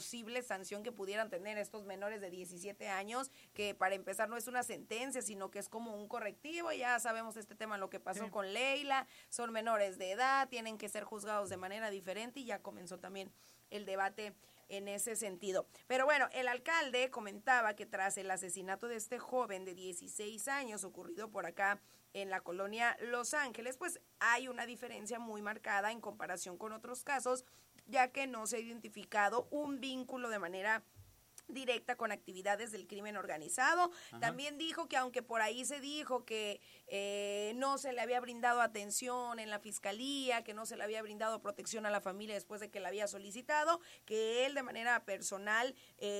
posible sanción que pudieran tener estos menores de 17 años, que para empezar no es una sentencia, sino que es como un correctivo. Ya sabemos este tema, lo que pasó con Leila, son menores de edad, tienen que ser juzgados de manera diferente, y ya comenzó también el debate en ese sentido. Pero bueno, el alcalde comentaba que tras el asesinato de este joven de 16 años ocurrido por acá en la colonia Los Ángeles, pues hay una diferencia muy marcada en comparación con otros casos, ya que no se ha identificado un vínculo de manera directa con actividades del crimen organizado. Ajá. También dijo que aunque por ahí se dijo que no se le había brindado atención en la fiscalía, que no se le había brindado protección a la familia después de que la había solicitado, que él de manera personal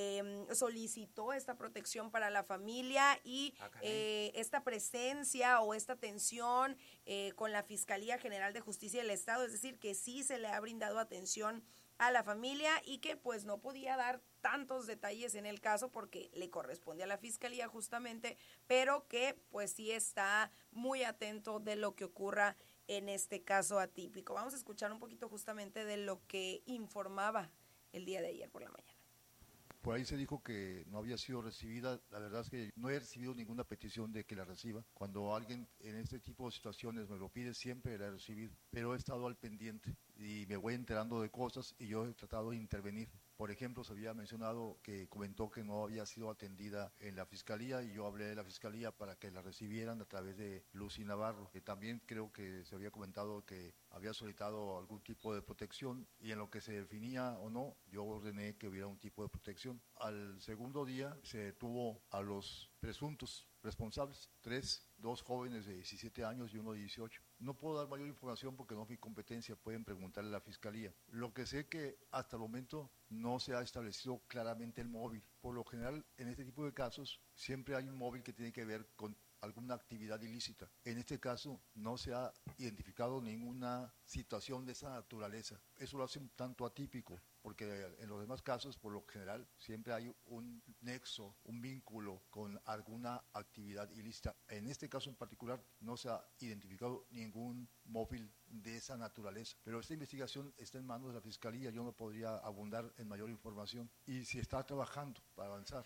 solicitó esta protección para la familia y esta presencia o esta atención con la Fiscalía General de Justicia del Estado, es decir, que sí se le ha brindado atención a la familia y que pues no podía dar tantos detalles en el caso porque le corresponde a la fiscalía justamente, pero que pues sí está muy atento de lo que ocurra en este caso atípico. Vamos a escuchar un poquito justamente de lo que informaba el día de ayer por la mañana. Por ahí se dijo que no había sido recibida. La verdad es que no he recibido ninguna petición de que la reciba. Cuando alguien en este tipo de situaciones me lo pide, siempre la he recibido. Pero he estado al pendiente y me voy enterando de cosas y yo he tratado de intervenir. Por ejemplo, se había mencionado que comentó que no había sido atendida en la fiscalía y yo hablé de la fiscalía para que la recibieran a través de Lucy Navarro, que también creo que se había comentado que había solicitado algún tipo de protección y en lo que se definía o no, yo ordené que hubiera un tipo de protección. Al segundo día se detuvo a los presuntos responsables, 2 jóvenes de 17 años y uno de 18. No puedo dar mayor información porque no es mi competencia, pueden preguntarle a la fiscalía. Lo que sé que hasta el momento no se ha establecido claramente el móvil. Por lo general, en este tipo de casos, siempre hay un móvil que tiene que ver con alguna actividad ilícita. En este caso, no se ha identificado ninguna situación de esa naturaleza. Eso lo hace un tanto atípico, porque en los demás casos, por lo general, siempre hay un nexo, un vínculo con alguna actividad ilícita. En este caso en particular, no se ha identificado ningún móvil de esa naturaleza. Pero esta investigación está en manos de la Fiscalía, yo no podría abundar en mayor información. Y se está trabajando para avanzar.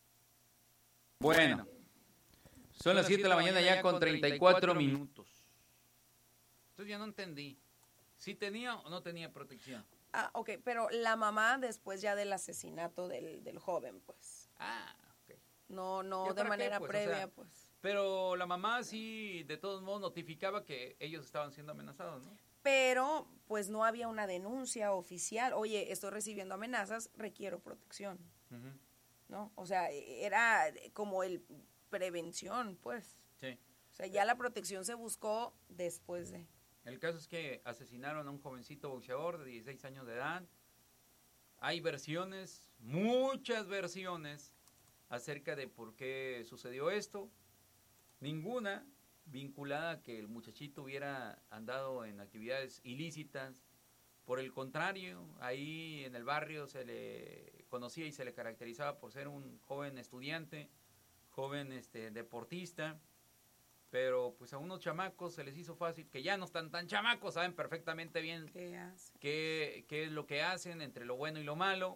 Bueno, son las 7 de la mañana ya con 34 minutos. Entonces ya no entendí. ¿Sí tenía o no tenía protección? Ah, ok, pero la mamá después ya del asesinato del joven, pues. Ah, ok. No de manera previa, o sea, pues. Pero la mamá sí, de todos modos, notificaba que ellos estaban siendo amenazados, ¿no? Pero, pues, no había una denuncia oficial. Oye, estoy recibiendo amenazas, requiero protección. Uh-huh. ¿No? O sea, era como el prevención, pues. Sí. O sea, ya la protección se buscó después de... El caso es que asesinaron a un jovencito boxeador de 16 años de edad. Hay versiones, muchas versiones, acerca de por qué sucedió esto. Ninguna vinculada a que el muchachito hubiera andado en actividades ilícitas. Por el contrario, ahí en el barrio se le conocía y se le caracterizaba por ser un joven estudiante, joven deportista. Pero pues a unos chamacos se les hizo fácil, que ya no están tan chamacos, saben perfectamente bien qué es lo que hacen entre lo bueno y lo malo,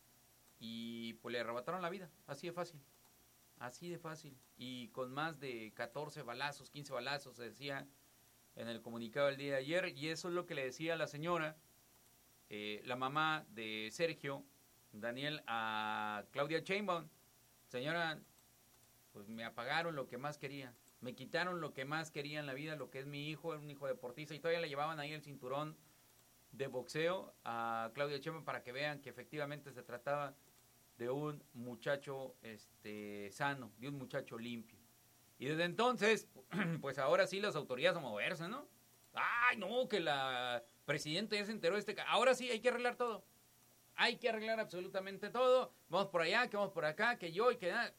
y pues le arrebataron la vida, así de fácil, y con más de 14 balazos, 15 balazos, se decía en el comunicado del día de ayer, y eso es lo que le decía la señora, la mamá de Sergio, Daniel, a Claudia Sheinbaum: señora, pues me apagaron lo que más quería. Me quitaron lo que más quería en la vida, lo que es mi hijo, un hijo deportista, y todavía le llevaban ahí el cinturón de boxeo a Claudia Sheinbaum para que vean que efectivamente se trataba de un muchacho sano, de un muchacho limpio. Y desde entonces, pues ahora sí las autoridades a moverse, ¿no? ¡Ay, no! Que la presidenta ya se enteró de ahora sí hay que arreglar todo. Hay que arreglar absolutamente todo. Vamos por allá, que vamos por acá, que yo y que nada.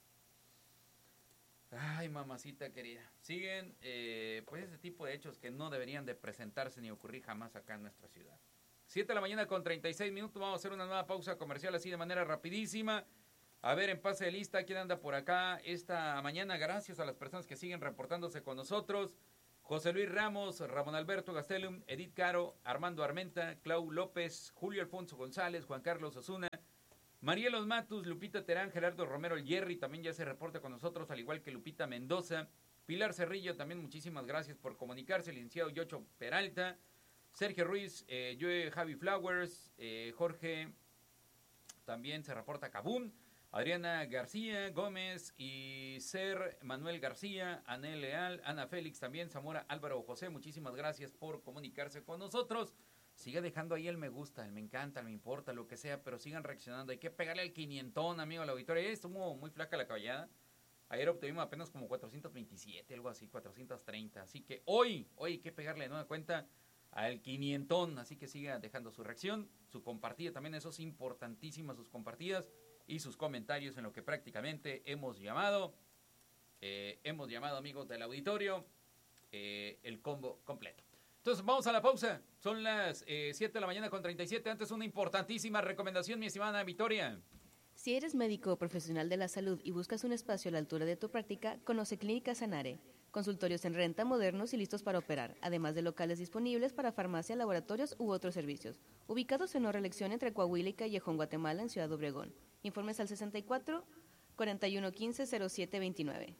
Ay, mamacita querida. Siguen, pues, ese tipo de hechos que no deberían de presentarse ni ocurrir jamás acá en nuestra ciudad. 7 de la mañana con 36 minutos. Vamos a hacer una nueva pausa comercial así de manera rapidísima. A ver, en pase de lista, ¿quién anda por acá esta mañana? Gracias a las personas que siguen reportándose con nosotros. José Luis Ramos, Ramón Alberto Gastelum, Edith Caro, Armando Armenta, Clau López, Julio Alfonso González, Juan Carlos Osuna, Marielos Matus, Lupita Terán, Gerardo Romero el Jerry, también ya se reporta con nosotros, al igual que Lupita Mendoza, Pilar Cerrillo, también muchísimas gracias por comunicarse, licenciado Yocho Peralta, Sergio Ruiz, Joe Javi Flowers, Jorge, también se reporta Cabún, Adriana García Gómez y Ser Manuel García, Anel Leal, Ana Félix también, Zamora Álvaro José, muchísimas gracias por comunicarse con nosotros. Siga dejando ahí el me gusta, el me encanta, el me importa, lo que sea, pero sigan reaccionando. Hay que pegarle al 500, amigo, a la auditoría. Estuvo muy flaca la caballada. Ayer obtuvimos apenas como 427, algo así, 430. Así que hoy hay que pegarle de nueva cuenta al 500. Así que siga dejando su reacción, su compartida. También eso es importantísimo, sus compartidas y sus comentarios en lo que prácticamente hemos llamado, amigos del auditorio, el combo completo. Entonces vamos a la pausa, son las 7 de la mañana con 37, antes una importantísima recomendación, mi estimada Ana Victoria. Si eres médico o profesional de la salud y buscas un espacio a la altura de tu práctica, conoce Clínica Sanare. Consultorios en renta, modernos y listos para operar, además de locales disponibles para farmacia, laboratorios u otros servicios. Ubicados en nueva elección entre Coahuila y Callejón, Guatemala, en Ciudad Obregón. Informes al 64 41 15 07 29.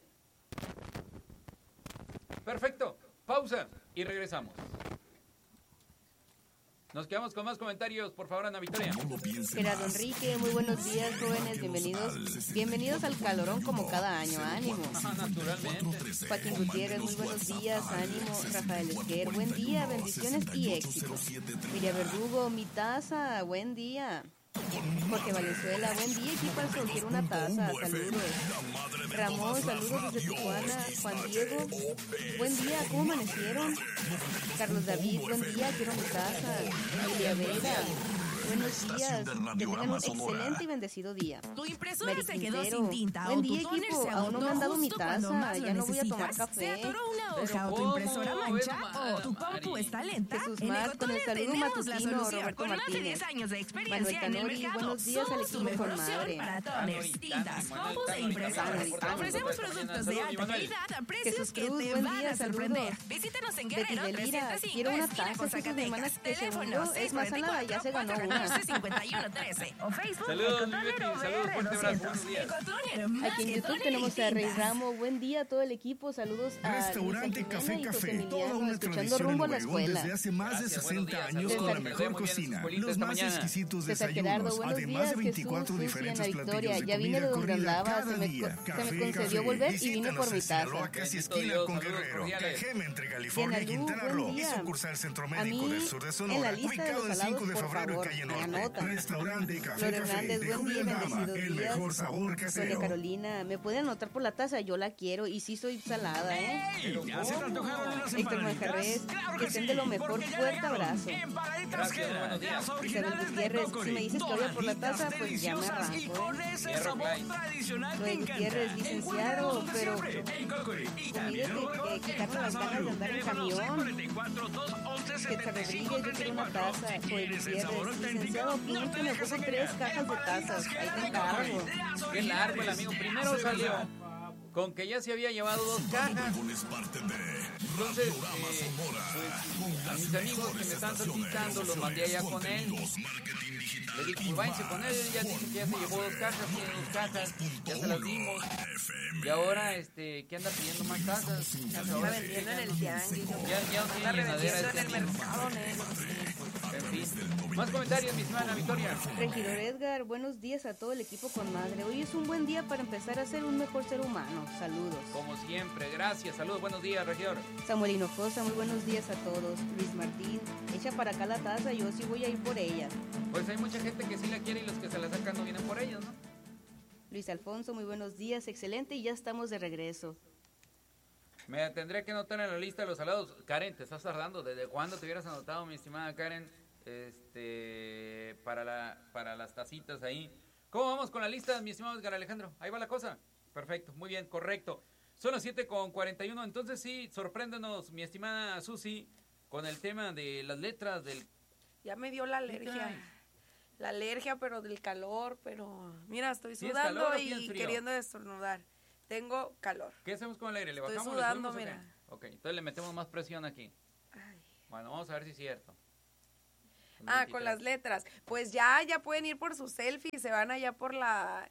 Perfecto, pausa y regresamos. Nos quedamos con más comentarios, por favor, Ana Victoria. Gerardo Enrique, muy buenos días, jóvenes, bienvenidos al calorón como cada año, ánimo. Naturalmente. Joaquín Gutiérrez, muy buenos días, ánimo. Rafael Esquer, buen día, bendiciones y éxitos. Miriam Verdugo, mi taza, buen día. Jorge Valenzuela, buen día, equipo al sol, quiero una taza, saludos. Ramón, saludos desde Tijuana. Juan Diego, buen día, ¿cómo amanecieron? Carlos David, buen día, quiero mi taza. Julia Vega, buenos días, que tengan un excelente y bendecido día. Tu impresora Mary se quedó Quintero, sin tinta buen o día, tu toner equipo, se aún no me han agotó dado mi justo cuando taza, más lo ya no voy a tomar necesitas. Se café. atoró una hoja Pero o tu ¿cómo? impresora Ves mancha nomás, o tu compu Mari. está lenta. Jesús En Mar, con el Ecotoner saludo tenemos la matutino, solución. Roberto Con más de Martínez. 10 años de Manuel experiencia en el Canori, mercado, buenos días al somos tu equipo mejor con opción madre. para toners, tintas, combos e impresoras. Ofrecemos productos de alta calidad a precios Jesús que Cruz, te buen van día, a sorprender. saludos. Visítanos en Betty Guerrero Delira, 305, quiero una esquina taza, con hace 2 semanas Zacatecas. que Teléfono segundo, es más, Álava ya se ganó una. 644-414-5113 o Facebook Saludos, mi Ecotoner Betty, saludos, OVR fuerte abrazo, 200. buenos días. Ecotoner, más Aquí en que YouTube toner tenemos y a Rey tintas. Ramo, buen día a todo el equipo, saludos a Restaurante Luisa Café Jimena y José Café, toda Emiliano, una escuchando tradición rumbo a en la Obregón escuela. desde hace más Gracias, de buenos 60 días, años saludos. con la Que mejor les vaya muy bien en sus cocina, escuelitas los esta más mañana. exquisitos César desayunos, Gerardo, buenos además días, de 24 Jesús, Susi, diferentes Ana platillos Victoria, de ya vine de comida donde corrida andaba, cada día. se me Café, concedió café. volver y vine Visítanos por mi en Sinaloa, taza. casi Bendito esquina Dios, con saludos Guerrero, cordiales. Cajeme entre California y Diana Lu, Quintana buen Roo y día. sucursal Centro A Médico mí, del Sur de en Sonora, la lista de ubicado los el 5 salados, de por febrero en favor, Calle me Norte. anotan. Restaurante Café Flor Café Hernández, de buen Julia día, Gama, bendecidos el días. mejor sabor Sonia casero. Carolina, ¿me pueden anotar por la taza? Yo la quiero y sí soy salada, ¿eh? Pero ¿Ya se te antojaron unas Héctor empanaditas? Manjarres, Claro que estén de lo mejor, porque ya fuerte llegaron. abrazo. Empanaditas Gracias, Jera, buenos días. las Isabel originales de Gutiérrez, si Cocori, me dices que vaya por la taza, doraditas, pues ya me deliciosas y arranco, con ¿eh? ese Hierro sabor Fly. tradicional Noé que encanta. Gutiérrez, licenciado, Encuéntranos pero siempre en Cocori. Y pues también mire que quitarme las ganas de andar en camión. Quetzal Rodríguez, yo quiero una taza. Joel Gutiérrez, licenciado, pide que me puso 3 cajas de tazas. Ahí te encargo. Qué largo el amigo. Primero salió con que ya se había llevado 2 cajas. Entonces, pues, a mis amigos que me están solicitando, los mandé allá con él. Le dije, pues váyanse con él, ya dice que ya se llevó 2 cajas, tiene 2 cajas, ya se las dimos. Y ahora, ¿qué anda pidiendo más tazas? Las anda vendiendo en el tianguis. Ya no tiene Anda llenadera revendiendo en el amigo. mercado negro. En fin. Más comentarios, mi hermana Victoria. Regidor Edgar, buenos días a todo el equipo con madre. Hoy es un buen día para empezar a ser un mejor ser humano. Saludos. Como siempre, gracias. Saludos, buenos días, regidor. Samuel Hinojosa, muy buenos días a todos. Luis Martín, echa para acá la taza, yo sí voy a ir por ella. Pues hay mucha gente que sí la quiere y los que se la sacan no vienen por ellos, ¿no? Luis Alfonso, muy buenos días, excelente y ya estamos de regreso. Me tendré que anotar en la lista de los salados. Karen, te estás tardando. ¿Desde cuándo te hubieras anotado, mi estimada Karen? Para las tacitas ahí. ¿Cómo vamos con la lista, mi estimado Edgar Alejandro? Ahí va la cosa. Perfecto, muy bien, correcto. Son las 7:41, entonces sí, sorpréndenos, mi estimada Susi, con el tema de las letras del... Ya me dio la alergia. traes? La alergia, pero del calor, pero... Mira, estoy ¿Tienes sudando calor o tienes y frío? queriendo estornudar. Tengo calor. ¿Qué hacemos con el aire? ¿Le Estoy bajamos? sudando, ¿Le subimos o mira. qué? Ok, entonces le metemos más presión aquí. Ay. Bueno, vamos a ver si es cierto. Con las letras. Pues ya pueden ir por su selfie, se van allá por la,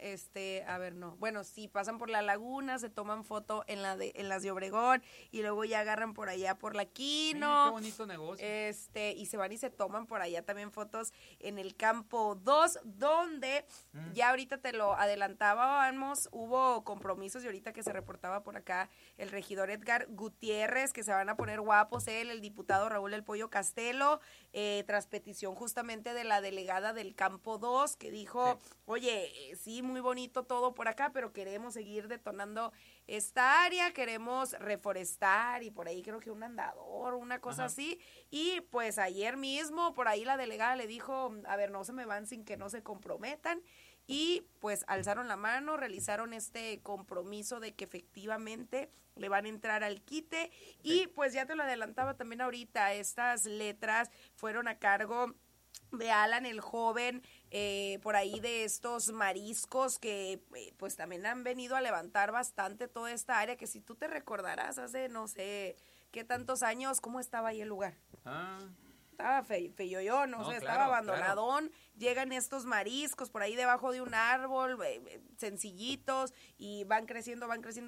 bueno, sí, pasan por la Laguna, se toman foto en las de Obregón, y luego ya agarran por allá por la Quino. Qué bonito negocio. Y se van y se toman por allá también fotos en el campo 2, donde ya ahorita te lo adelantábamos, hubo compromisos, y ahorita que se reportaba por acá el regidor Edgar Gutiérrez, que se van a poner guapos él, el diputado Raúl El Pollo Castelo, tras petición justamente de la delegada del campo 2, que dijo, oye, sí, muy bonito todo por acá, pero queremos seguir detonando esta área, queremos reforestar, y por ahí creo que un andador, una cosa así, y pues ayer mismo por ahí la delegada le dijo, a ver, no se me van sin que no se comprometan, y pues alzaron la mano, realizaron este compromiso de que efectivamente le van a entrar al quite, y pues ya te lo adelantaba también ahorita, estas letras fueron a cargo de Alan el Joven, por ahí de estos mariscos que pues también han venido a levantar bastante toda esta área, que si tú te recordarás hace no sé qué tantos años, ¿cómo estaba ahí el lugar? Estaba feyoyo, no sé, estaba abandonadón, claro. Llegan estos mariscos por ahí debajo de un árbol, sencillitos, y van creciendo,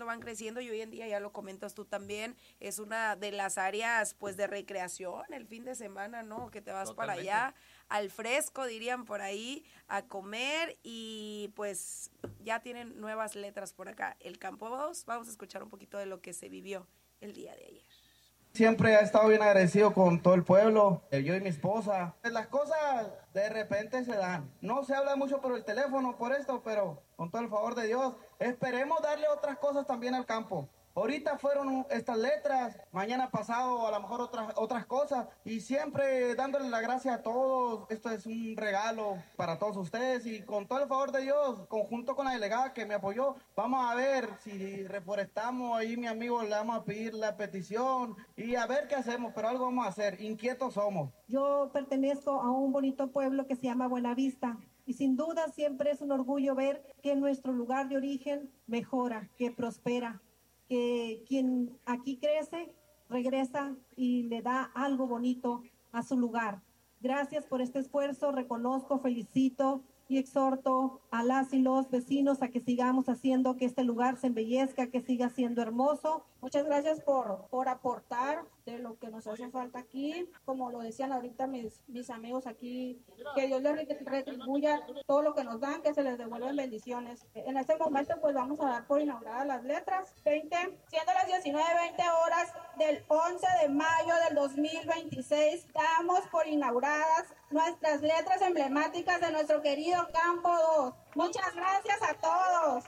y hoy en día, ya lo comentas tú también, es una de las áreas pues de recreación el fin de semana, ¿no? Que te vas para allá, al fresco, dirían por ahí, a comer, y pues ya tienen nuevas letras por acá. El Campo 2, vamos a escuchar un poquito de lo que se vivió el día de ayer. Siempre he estado bien agradecido con todo el pueblo, yo y mi esposa. Las cosas de repente se dan. No se habla mucho por el teléfono por esto, pero con todo el favor de Dios, esperemos darle otras cosas también al campo. Ahorita fueron estas letras, mañana pasado a lo mejor otras cosas, y siempre dándole la gracia a todos. Esto es un regalo para todos ustedes, y con todo el favor de Dios, conjunto con la delegada que me apoyó, vamos a ver si reforestamos. Ahí mi amigo le vamos a pedir la petición y a ver qué hacemos, pero algo vamos a hacer, inquietos somos. Yo pertenezco a un bonito pueblo que se llama Buenavista, y sin duda siempre es un orgullo ver que nuestro lugar de origen mejora, que prospera, que quien aquí crece, regresa y le da algo bonito a su lugar. Gracias por este esfuerzo, reconozco, felicito y exhorto a las y los vecinos a que sigamos haciendo que este lugar se embellezca, que siga siendo hermoso. Muchas gracias por aportar de lo que nos hace falta aquí. Como lo decían ahorita mis amigos aquí, que Dios les retribuya todo lo que nos dan, que se les devuelven bendiciones. En este momento pues vamos a dar por inauguradas las letras. Siendo las 19:20 horas del 11 de mayo del 2026, damos por inauguradas nuestras letras emblemáticas de nuestro querido Campo 2. Muchas gracias a todos.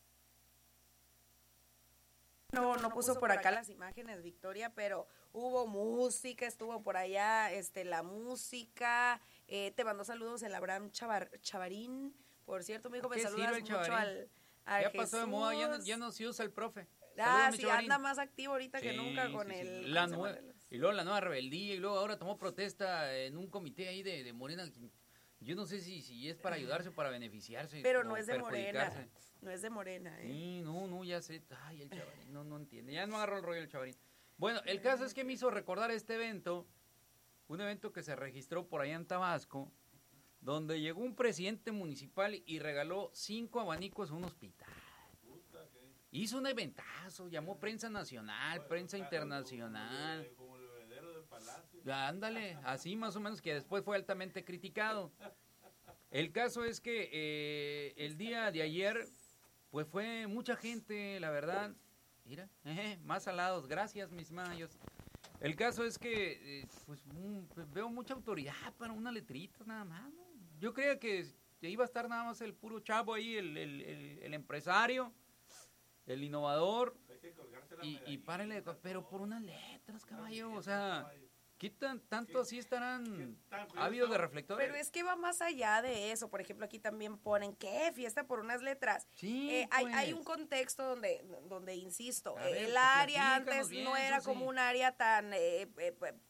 No puso por acá las imágenes, Victoria, pero hubo música, estuvo por allá la música, te mandó saludos el Abraham Chavarín, por cierto, me dijo, me saludas mucho al ya Jesús. Pasó de moda, ya no se usa el profe. Sí, anda más activo ahorita que nunca con el... Y luego la nueva rebeldía, y luego ahora tomó protesta en un comité ahí de Morena. Yo no sé si es para ayudarse o para beneficiarse. Pero no es de Morena. No es de Morena, Sí, no, ya sé. Ay, el Chavarín, no entiende. Ya no agarró el rollo el Chavarín. Bueno, el caso es que me hizo recordar este evento, un evento que se registró por allá en Tabasco, donde llegó un presidente municipal y regaló 5 abanicos a un hospital. Hizo un eventazo, llamó prensa nacional, prensa internacional. Como el bebedero del palacio. Ándale, así más o menos, que después fue altamente criticado. El caso es que el día de ayer, pues fue mucha gente, la verdad. Mira, más salados, gracias mis mayos. El caso es que pues veo mucha autoridad para una letrita nada más, ¿no? Yo creía que iba a estar nada más el puro chavo ahí, el empresario, el innovador, y párenle, pero por unas letras, caballo, o sea, ¿qué tanto así estarán ávidos de reflectores? Pero es que va más allá de eso. Por ejemplo, aquí también ponen, ¿qué? Fiesta por unas letras. Sí, hay un contexto donde insisto, ver, el pues, área antes bien, no era como un área tan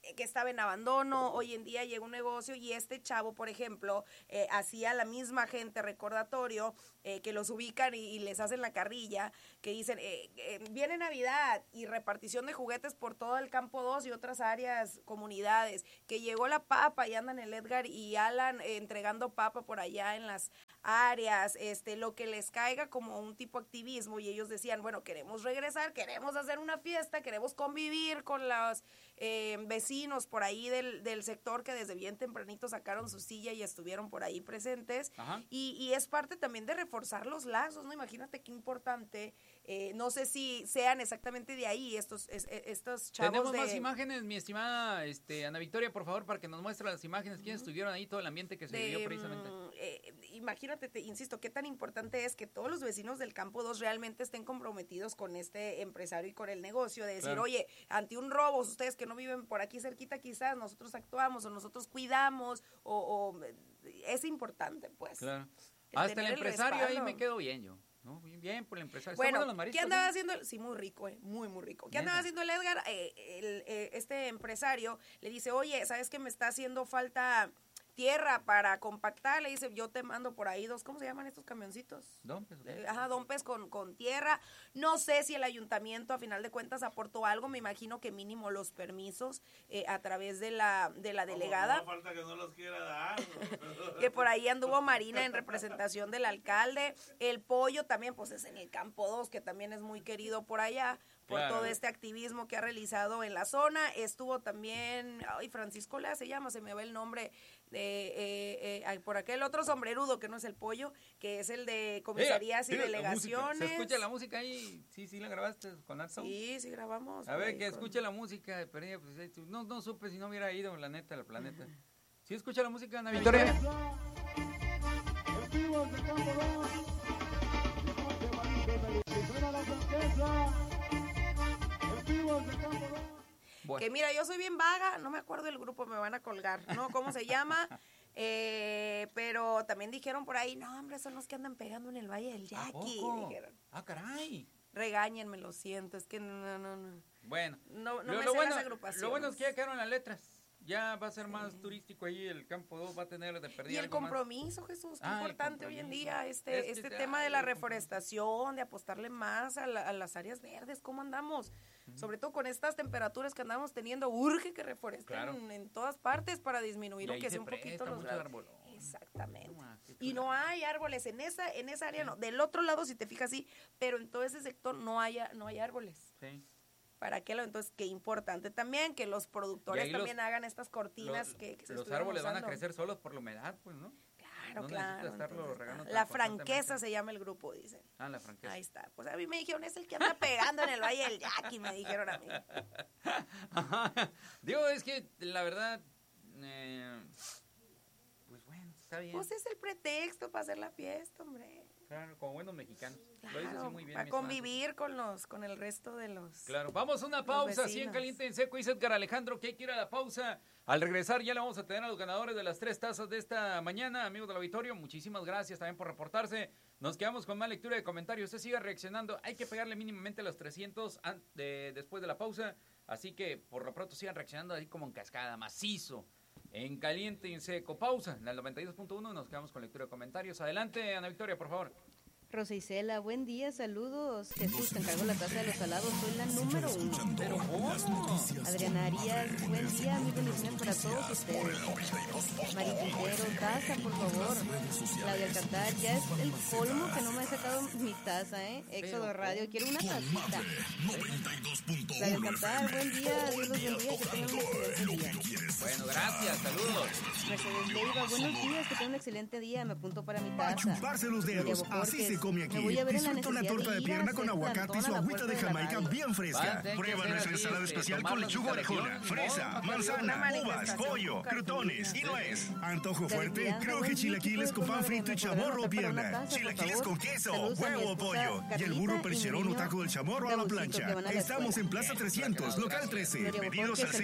que estaba en abandono, hoy en día llega un negocio y este chavo, por ejemplo, hacía la misma gente recordatorio, que los ubican y les hacen la carrilla, que dicen, viene Navidad y repartición de juguetes por todo el Campo 2 y otras áreas, comunidades, que llegó la papa y andan el Edgar y Alan entregando papa por allá en las áreas, lo que les caiga como un tipo activismo, y ellos decían, bueno, queremos regresar, queremos hacer una fiesta, queremos convivir con los vecinos por ahí del sector que desde bien tempranito sacaron su silla y estuvieron por ahí presentes, y es parte también de reforzar los lazos, ¿no? Imagínate qué importante, no sé si sean exactamente de ahí estos chavos. Tenemos más imágenes, mi estimada Ana Victoria, por favor, para que nos muestre las imágenes, quiénes estuvieron ahí, todo el ambiente que se vivió precisamente. Imagínate, te insisto, qué tan importante es que todos los vecinos del Campo 2 realmente estén comprometidos con este empresario y con el negocio, de decir, oye, ante un robo, ustedes que no viven por aquí cerquita, quizás nosotros actuamos o nosotros cuidamos, o es importante, pues. Claro. Hasta el empresario ahí me quedo bien yo. No, bien por el empresario. Bueno, ¿qué andaba haciendo? Sí, muy rico, muy, muy rico. ¿Qué andaba haciendo el Edgar? Este empresario le dice, oye, ¿sabes que me está haciendo falta tierra para compactar? Le dice, yo te mando por ahí 2, ¿cómo se llaman estos camioncitos? Dompes. Dompes con tierra. No sé si el ayuntamiento a final de cuentas aportó algo, me imagino que mínimo los permisos a través de la delegada. No falta que no los quiera dar. Que por ahí anduvo Marina en representación del alcalde. El pollo también, pues es en el Campo 2, que también es muy querido por allá, por todo este activismo que ha realizado en la zona. Estuvo también, Francisco Lea se llama, se me va el nombre, por aquel otro sombrerudo que no es el pollo, que es el de comisarías y delegaciones. ¿Se escucha la música ahí? Sí, la grabaste con Art Sound. Sí, grabamos. A ver, que escuche la música, pero pues, no supe si no hubiera ido, la neta, al planeta. ¿Sí escucha la música, Ana Victoria? Bueno. Que mira, yo soy bien vaga, no me acuerdo del grupo, me van a colgar, ¿no? ¿Cómo se llama? Pero también dijeron por ahí, no, hombre, son los que andan pegando en el Valle del Yaqui. Dijeron. Caray. Regáñenme, lo siento, es que no. Bueno, no me sé las agrupaciones. Lo bueno es que ya quedaron las letras. Ya va a ser más turístico ahí, el Campo 2 va a tener de perdida. Y el compromiso, más. Jesús, qué importante hoy en día, este tema de la reforestación, de apostarle más a las áreas verdes, ¿cómo andamos? Sobre todo con estas temperaturas que andamos teniendo, urge que reforesten en todas partes para disminuir, aunque sea un poquito los grados. Exactamente. Y no hay árboles en esa área, no. Del otro lado, si te fijas, sí, pero en todo ese sector no hay árboles. Sí. ¿Para qué? Entonces, qué importante también que los productores también hagan estas cortinas que se los árboles usando. Van a crecer solos por la humedad, pues, ¿no? Claro. La Franqueza se llama el grupo, dicen. La Franqueza. Ahí está. Pues a mí me dijeron, es el que anda pegando en el Valle del Yaqui, me dijeron a mí. Digo, es que la verdad, pues bueno, está bien. Pues es el pretexto para hacer la fiesta, hombre. Claro, como buenos mexicanos. Claro, lo dices muy bien, para convivir con el resto de los. Claro, vamos a una pausa, así en Caliente en Seco. Dice Edgar Alejandro que hay que ir a la pausa. Al regresar ya le vamos a tener a los ganadores de las 3 tazas de esta mañana, amigos del auditorio. Muchísimas gracias también por reportarse. Nos quedamos con más lectura de comentarios. Usted siga reaccionando. Hay que pegarle mínimamente a los 300 después de la pausa. Así que por lo pronto sigan reaccionando ahí como en cascada, macizo. En Caliente en Seco. Pausa en el 92.1. Nos quedamos con lectura de comentarios. Adelante, Ana Victoria, por favor. Rosa Isela, buen día, saludos. Jesús, te encargo la taza de los salados, soy la número 1. ¿Pero cómo? Adriana Arias, buen día, muy bendiciones para todos ustedes. Mari Quintero, taza, por favor. Claudia Alcantar, ya es el colmo que no me ha sacado mi taza, Éxodo Radio, quiero una tacita. Claudia Alcantar, buen día, Dios los bendiga, que tengan un excelente día. Bueno, gracias, saludos. Mercedes Leiva, buenos días, que tengan un excelente día, me apunto para mi taza. A chuparse los dedos, así se come aquí. Disfruta una torta de pierna con aguacate y su agüita de Jamaica bien fresca. Prueba nuestra ensalada especial con lechuga orejona, fresa, manzana, uvas, pollo, crutones y nuez. Antojo fuerte, cruje chilaquiles con pan frito y chamorro o pierna. Chilaquiles con queso, huevo o pollo. Y el burro percherón o taco del chamorro a la plancha. Estamos en Plaza 300, local 13. Pedidos al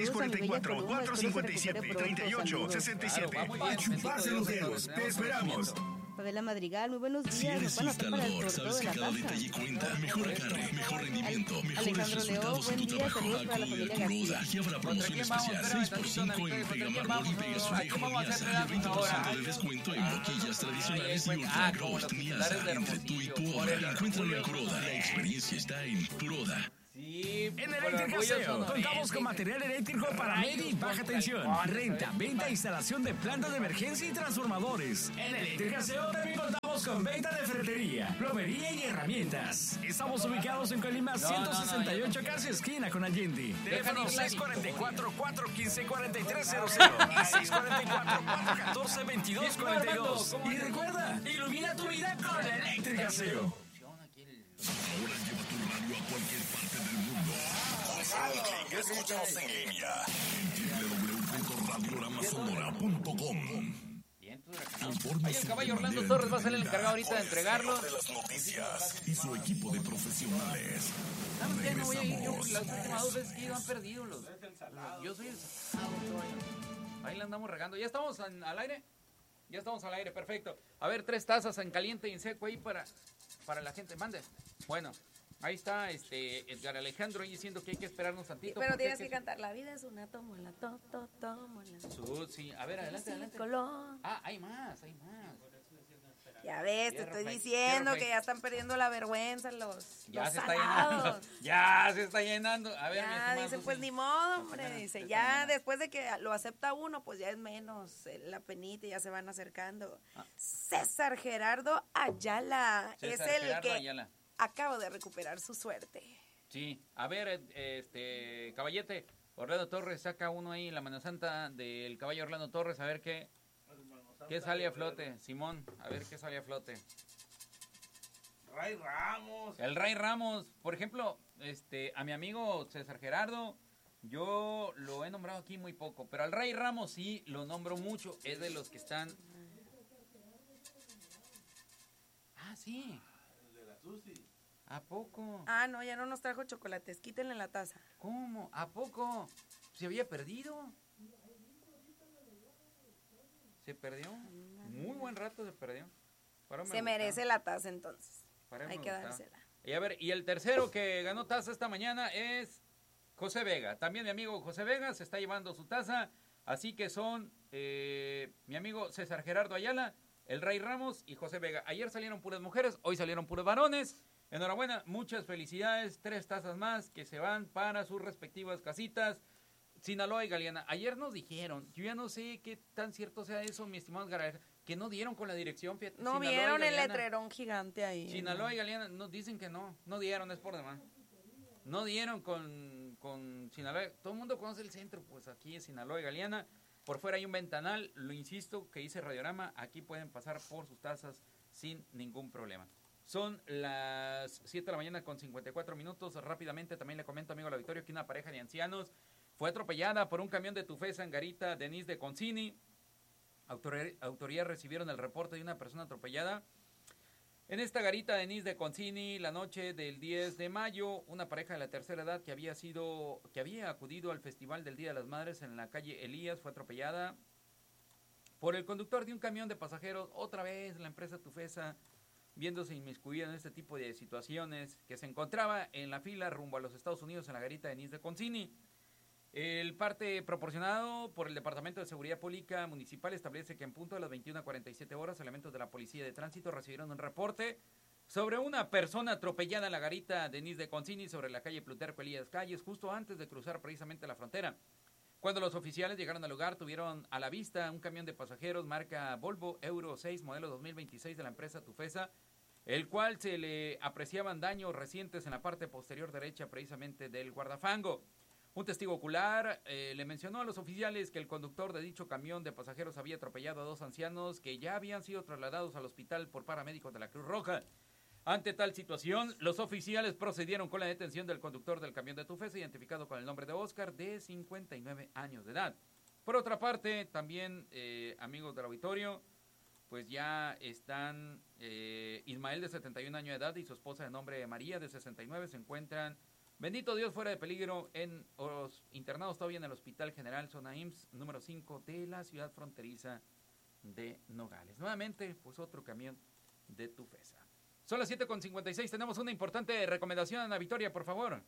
644-457-3867. A chuparse los dedos. Te esperamos. Fabela Madrigal, muy buenos días. Si eres instalador, sabes que cada detalle cuenta. Mejor agarre, mejor rendimiento, mejores resultados en tu trabajo. Acude a Curoda y habrá promoción especial 6x5 en Pega Mármol y Pega Azulejo Niasa y el 20% de descuento en boquillas tradicionales y Ultra Ghost Niasa. Entre tú y Curoda, encuéntralo en Curoda. La experiencia está en Curoda. Sí, en Electric Aseo contamos con material eléctrico para media y baja tensión, renta, venta e instalación de plantas de emergencia y transformadores. En Electric Aseo también contamos con venta de ferretería, plomería y herramientas. Estamos ubicados en Colima 168, casi esquina con Allende. Teléfono 644-415-4300 y 644-414-2242. Y recuerda, ilumina tu vida con Electric Aseo. Ahora lleva tu radio a cualquier parte del mundo. Escúchanos en línea en www.radioramasonora.com. Ahí el caballo Orlando Torres va a ser el encargado ahorita de entregarlo. De las noticias y su equipo de profesionales. ¿Sabes qué? No voy a ir yo. Las últimas 2 veces que han perdido los. Yo soy el salado. Ahí la andamos regando. ¿Ya estamos al aire? Ya estamos al aire, perfecto. A ver, 3 tazas en caliente y en seco ahí para la gente. Mande. Bueno, ahí está Edgar Alejandro ahí diciendo que hay que esperarnos tantito. Pero tienes que cantar. La vida es una tómbola, tómbola. Sí, a ver, adelante. Color. Hay más. Ya ves, te estoy diciendo que ya están perdiendo la vergüenza los ya se salados. Ya se está llenando. A ver, ya dicen, pues ni modo, hombre. Dice, ya después de que lo acepta uno, pues ya es menos la penita y ya se van acercando. César Gerardo Ayala es el que acaba de recuperar su suerte. Sí, a ver, caballete, Orlando Torres, saca uno ahí en la Mano Santa del caballo Orlando Torres, a ver qué sale a flote, Simón, a ver qué sale a flote. Ray Ramos. El Ray Ramos, por ejemplo, a mi amigo César Gerardo, yo lo he nombrado aquí muy poco, pero al Ray Ramos sí lo nombro mucho, es de los que están... Ah, sí. El de la Susi. ¿A poco? Ah, no, ya no nos trajo chocolates, quítenle la taza. ¿Cómo? ¿A poco? ¿Se había perdido? ¿Se perdió? Muy buen rato se perdió. Se merece la taza entonces. Hay que dársela. Y a ver, y el tercero que ganó taza esta mañana es José Vega. También mi amigo José Vega se está llevando su taza. Así que son mi amigo César Gerardo Ayala, el Ray Ramos y José Vega. Ayer salieron puras mujeres, hoy salieron puros varones. Enhorabuena, muchas felicidades. 3 tazas más que se van para sus respectivas casitas. Sinaloa y Galeana. Ayer nos dijeron, yo ya no sé qué tan cierto sea eso, mi estimado Garay, que no dieron con la dirección. No Sinaloa vieron el letrerón gigante ahí. Sinaloa y Galeana nos dicen que no dieron, es por demás. No dieron con Sinaloa. Todo el mundo conoce el centro, pues aquí es Sinaloa y Galeana. Por fuera hay un ventanal, lo insisto, que dice Radiorama. Aquí pueden pasar por sus tazas sin ningún problema. Son las 7 de la mañana con 54 minutos. Rápidamente también le comento, amigo del auditorio, que una pareja de ancianos fue atropellada por un camión de Tufesa en Garita Denise de Concini. Autoridades recibieron el reporte de una persona atropellada en esta Garita Denise de Concini la noche del 10 de mayo. Una pareja de la tercera edad que había acudido al Festival del Día de las Madres en la calle Elías fue atropellada por el conductor de un camión de pasajeros. Otra vez la empresa Tufesa viéndose inmiscuida en este tipo de situaciones, que se encontraba en la fila rumbo a los Estados Unidos en la Garita Denise de Concini. El parte proporcionado por el Departamento de Seguridad Pública Municipal establece que en punto de las 21:47 horas, elementos de la Policía de Tránsito recibieron un reporte sobre una persona atropellada en la Garita Denise de Concini sobre la calle Plutarco Elías Calles, justo antes de cruzar precisamente la frontera. Cuando los oficiales llegaron al lugar, tuvieron a la vista un camión de pasajeros marca Volvo Euro 6 modelo 2026 de la empresa Tufesa, el cual se le apreciaban daños recientes en la parte posterior derecha precisamente del guardafango. Un testigo ocular le mencionó a los oficiales que el conductor de dicho camión de pasajeros había atropellado a 2 ancianos que ya habían sido trasladados al hospital por paramédicos de la Cruz Roja. Ante tal situación, los oficiales procedieron con la detención del conductor del camión de Tufesa, identificado con el nombre de Oscar, de 59 años de edad. Por otra parte, también, amigos del auditorio, pues ya están Ismael, de 71 años de edad, y su esposa de nombre María, de 69, se encuentran, bendito Dios, fuera de peligro, internados todavía en el Hospital General Zona IMSS número 5 de la ciudad fronteriza de Nogales. Nuevamente, pues otro camión de Tufesa. Son las 7:56, tenemos una importante recomendación, Ana Victoria, por favor.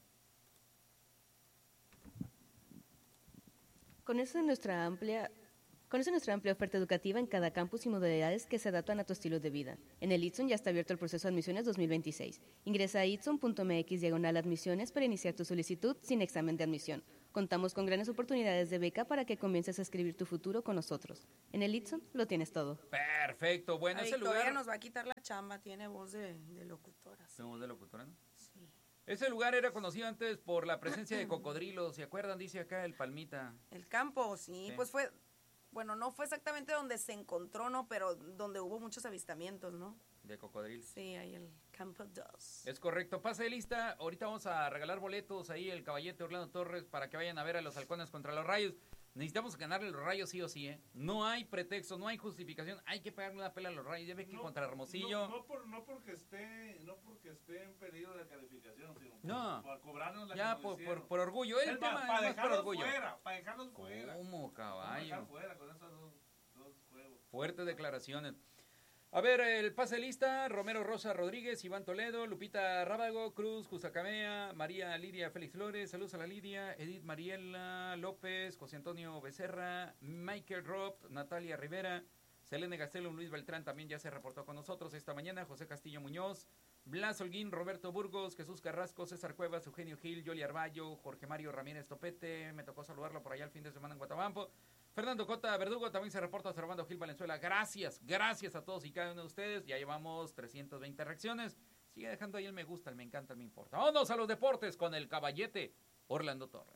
Conoce nuestra amplia oferta educativa en cada campus y modalidades que se adaptan a tu estilo de vida. En el ITSON ya está abierto el proceso de admisiones 2026. Ingresa a itson.mx/admisiones para iniciar tu solicitud sin examen de admisión. Contamos con grandes oportunidades de beca para que comiences a escribir tu futuro con nosotros. En el ITSON lo tienes todo. Perfecto, bueno, ese Victoria lugar nos va a quitar la chamba, tiene voz de locutora. ¿Tiene voz de locutora, no? Sí. Ese lugar era conocido antes por la presencia de cocodrilos, ¿se acuerdan? Dice acá el Palmita. El campo, sí, pues fue, bueno, no fue exactamente donde se encontró, ¿no? Pero donde hubo muchos avistamientos, ¿no? De cocodrilos. Sí, ahí el Campo 2. Es correcto, pase de lista, ahorita vamos a regalar boletos ahí, el caballete Orlando Torres, para que vayan a ver a los halcones contra los Rayos. Necesitamos ganarle los Rayos sí o sí, ¿eh? No hay pretexto, no hay justificación, hay que pegarle una pela a los Rayos. Ya ve que contra Hermosillo... No porque esté en peligro de calificación, sino por cobrarnos la ya por orgullo, el tema es más por orgullo. Para dejarlos fuera. ¿Cómo, caballo? Dejar fuera con esos dos juegos. Fuertes declaraciones. A ver, el pase lista, Romero Rosa Rodríguez, Iván Toledo, Lupita Rábago, Cruz, Jusacamea, María Lidia Félix Flores, saludos a la Lidia, Edith Mariela López, José Antonio Becerra, Michael Rob, Natalia Rivera, Selene Gastelum, Luis Beltrán también ya se reportó con nosotros esta mañana, José Castillo Muñoz, Blas Holguín, Roberto Burgos, Jesús Carrasco, César Cuevas, Eugenio Gil, Yoli Arballo, Jorge Mario Ramírez Topete, me tocó saludarlo por allá el fin de semana en Guatabampo. Fernando Cota Verdugo también se reporta, Servando Gil Valenzuela. Gracias a todos y cada uno de ustedes. Ya llevamos 320 reacciones. Sigue dejando ahí el me gusta, el me encanta, el me importa. Vámonos a los deportes con el caballete Orlando Torres.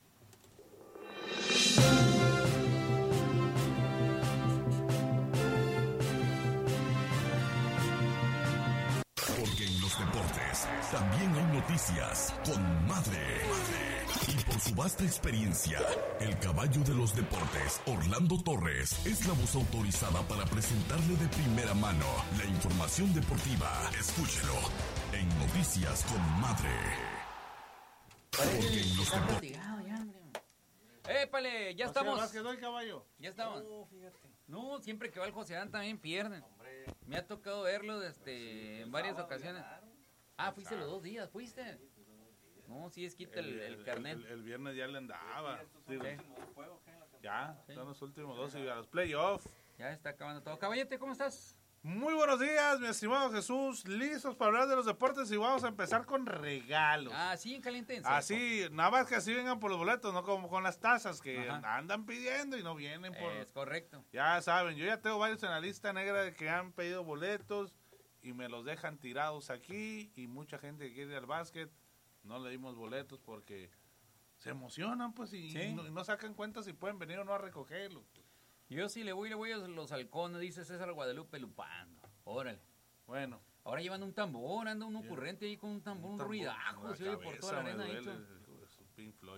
Porque en los deportes también hay noticias con Madre. Y por su vasta experiencia, el caballo de los deportes, Orlando Torres, es la voz autorizada para presentarle de primera mano la información deportiva. Escúchelo en Noticias con Madre. Porque en los deportes... ¡Épale! Ya estamos. ¿Más quedó el caballo? Ya estamos. No, siempre que va el José Dan también pierden. Me ha tocado verlo en varias ocasiones. Fuiste los 2 días, ¿fuiste? No, sí es quita el carnet. El viernes ya le andaba. Sí, ya, son los últimos 2 y a los playoffs. Ya está acabando todo. Caballete, ¿cómo estás? Muy buenos días, mi estimado Jesús. Listos para hablar de los deportes y vamos a empezar con regalos. Sí, en caliente. Así, nada más que así vengan por los boletos, no como con las tazas que andan pidiendo y no vienen por... Es correcto. Ya saben, yo ya tengo varios en la lista negra de que han pedido boletos y me los dejan tirados aquí y mucha gente que quiere ir al básquet. No le dimos boletos porque se emocionan, pues, y no sacan cuenta si pueden venir o no a recogerlo. Yo sí le voy a los halcones, dice César Guadalupe Lupano. Órale. Bueno. Ahora llevan un tambor, anda un ocurrente ahí con un tambor, un ruidajo, se oye por toda la arena. Pink Floyd.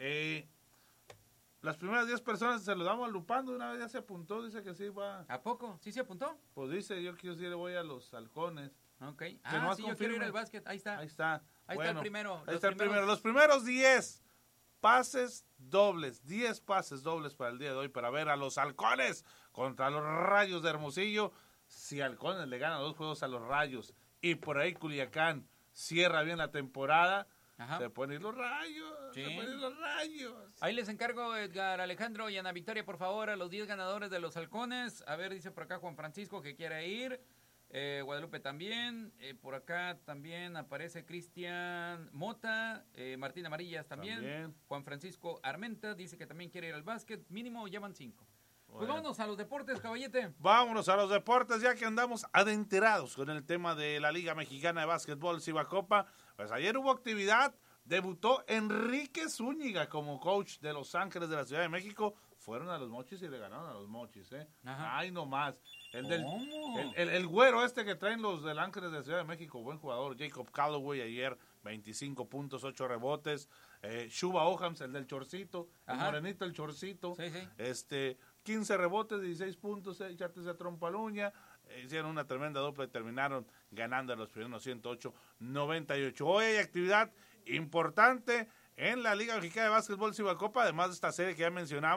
Las primeras 10 personas se lo damos al Lupano, una vez ya se apuntó, dice que sí va. ¿A poco? ¿Sí se apuntó? Pues dice, yo quiero decir, voy a los halcones. Ok. Sí, yo quiero ir al básquet, ahí está. Ahí está. Ahí está el primero. Ahí está el primero. Los primeros 10 pases dobles, 10 pases dobles para el día de hoy para ver a los halcones contra los Rayos de Hermosillo. Si Halcones le ganan 2 juegos a los Rayos y por ahí Culiacán cierra bien la temporada, se pueden ir los Rayos. Sí. Se pueden ir los Rayos. Ahí les encargo, Edgar Alejandro y Ana Victoria, por favor, a los 10 ganadores de los Halcones. A ver, dice por acá Juan Francisco que quiere ir. Guadalupe también, por acá también aparece Cristian Mota, Martín Amarillas también, Juan Francisco Armenta dice que también quiere ir al básquet, mínimo llevan 5. Pues vámonos a los deportes, caballete. Vámonos a los deportes, ya que andamos adenterados con el tema de la Liga Mexicana de Básquetbol Cibacopa. Pues ayer hubo actividad, debutó Enrique Zúñiga como coach de Los Ángeles de la Ciudad de México. Fueron a los Mochis y le ganaron a los Mochis, Ay, no más. El güero que traen los del Ángeles de la Ciudad de México, buen jugador, Jacob Calloway ayer, 25 puntos, 8 rebotes. Shuba Ohams, el del chorcito, el morenito, el chorcito. 15 rebotes, 16 puntos, echate esa trompa a la uña. Hicieron una tremenda dupla y terminaron ganando a los primeros 108-98. Hoy hay actividad importante en la Liga Mexicana de Básquetbol Cibacopa, además de esta serie que ya mencionamos,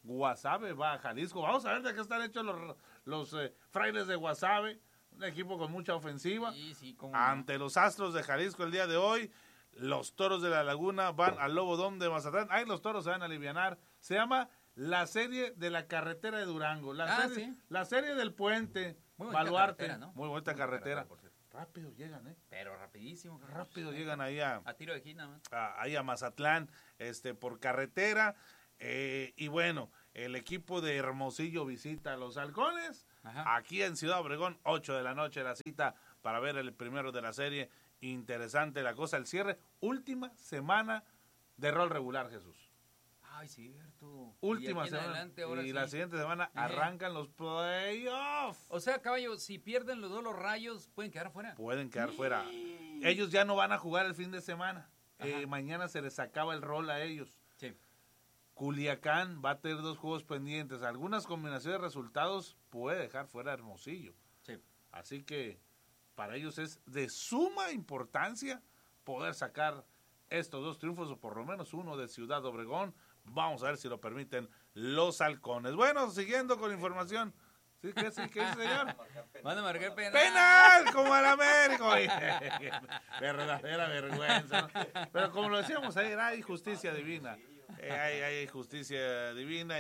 Guasave va a Jalisco. Vamos a ver de qué están hechos los Frailes de Guasave, un equipo con mucha ofensiva. Sí, ante los Astros de Jalisco el día de hoy. Los Toros de la Laguna van al Lobodón de Mazatlán. Ahí los Toros se van a alivianar. Se llama la serie de la carretera de Durango. La serie del puente Baluarte. ¿No? Muy buena carretera. Rápido llegan, Pero rapidísimo. Rápido llegan ahí a tiro de esquina, ahí a Mazatlán, por carretera. Y bueno, el equipo de Hermosillo visita a los Halcones. Ajá. Aquí en Ciudad Obregón, 8 de la noche la cita para ver el primero de la serie. Interesante la cosa, el cierre. Última semana de rol regular, Jesús. Ay, cierto. Última semana. Y la siguiente semana arrancan los playoffs. O sea, caballo, si pierden los dos los Rayos, ¿pueden quedar fuera? Pueden quedar fuera. Ellos ya no van a jugar el fin de semana. Mañana se les acaba el rol a ellos. Sí. Culiacán va a tener 2 juegos pendientes. Algunas combinaciones de resultados puede dejar fuera a Hermosillo. Sí. Así que para ellos es de suma importancia poder sacar estos 2 triunfos, o por lo menos uno de Ciudad Obregón. Vamos a ver si lo permiten los Halcones. Bueno, siguiendo con información. ¿Sí? ¿Qué es, señor? Van a marcar penal. ¡Penal! Como al América. Verdadera vergüenza, ¿no? Pero como lo decíamos ayer, hay justicia divina. Hay justicia divina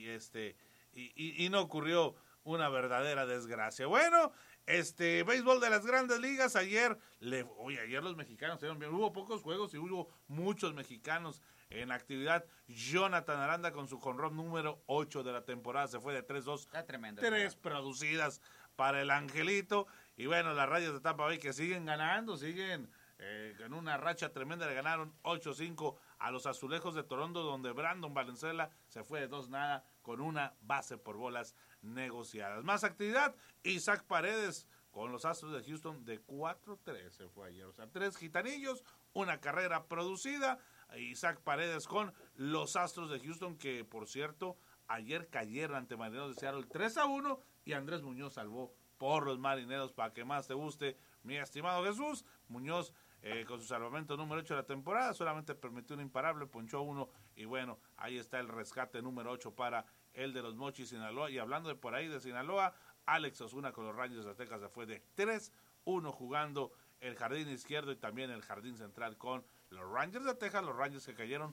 y no ocurrió una verdadera desgracia. Bueno, béisbol de las Grandes Ligas, ayer los mexicanos estuvieron bien. Hubo pocos juegos y hubo muchos mexicanos en actividad. Jonathan Aranda con su jonrón número 8 de la temporada, se fue de 3-2. Está tremendo. 3 producidas para el Angelito. Y bueno, las Rayas de Tampa Bay que siguen ganando, siguen en una racha tremenda. Le ganaron 8-5 a los Azulejos de Toronto, donde Brandon Valenzuela se fue de 2-0 con una base por bolas negociadas. Más actividad, Isaac Paredes con los Astros de Houston de 4-3 se fue ayer. O sea, 3 gitanillos, una carrera producida. Isaac Paredes con los Astros de Houston, que por cierto, ayer cayeron ante Marineros de Seattle 3-1 y Andrés Muñoz salvó por los Marineros, para que más te guste, mi estimado Jesús. Muñoz con su salvamento número 8 de la temporada, solamente permitió un imparable, ponchó 1 y bueno, ahí está el rescate número 8 para el de los Mochis, Sinaloa. Y hablando de por ahí de Sinaloa, Alex Osuna con los Rangers de Texas se fue de 3-1 jugando el jardín izquierdo y también el jardín central con los Rangers de Texas, los Rangers que cayeron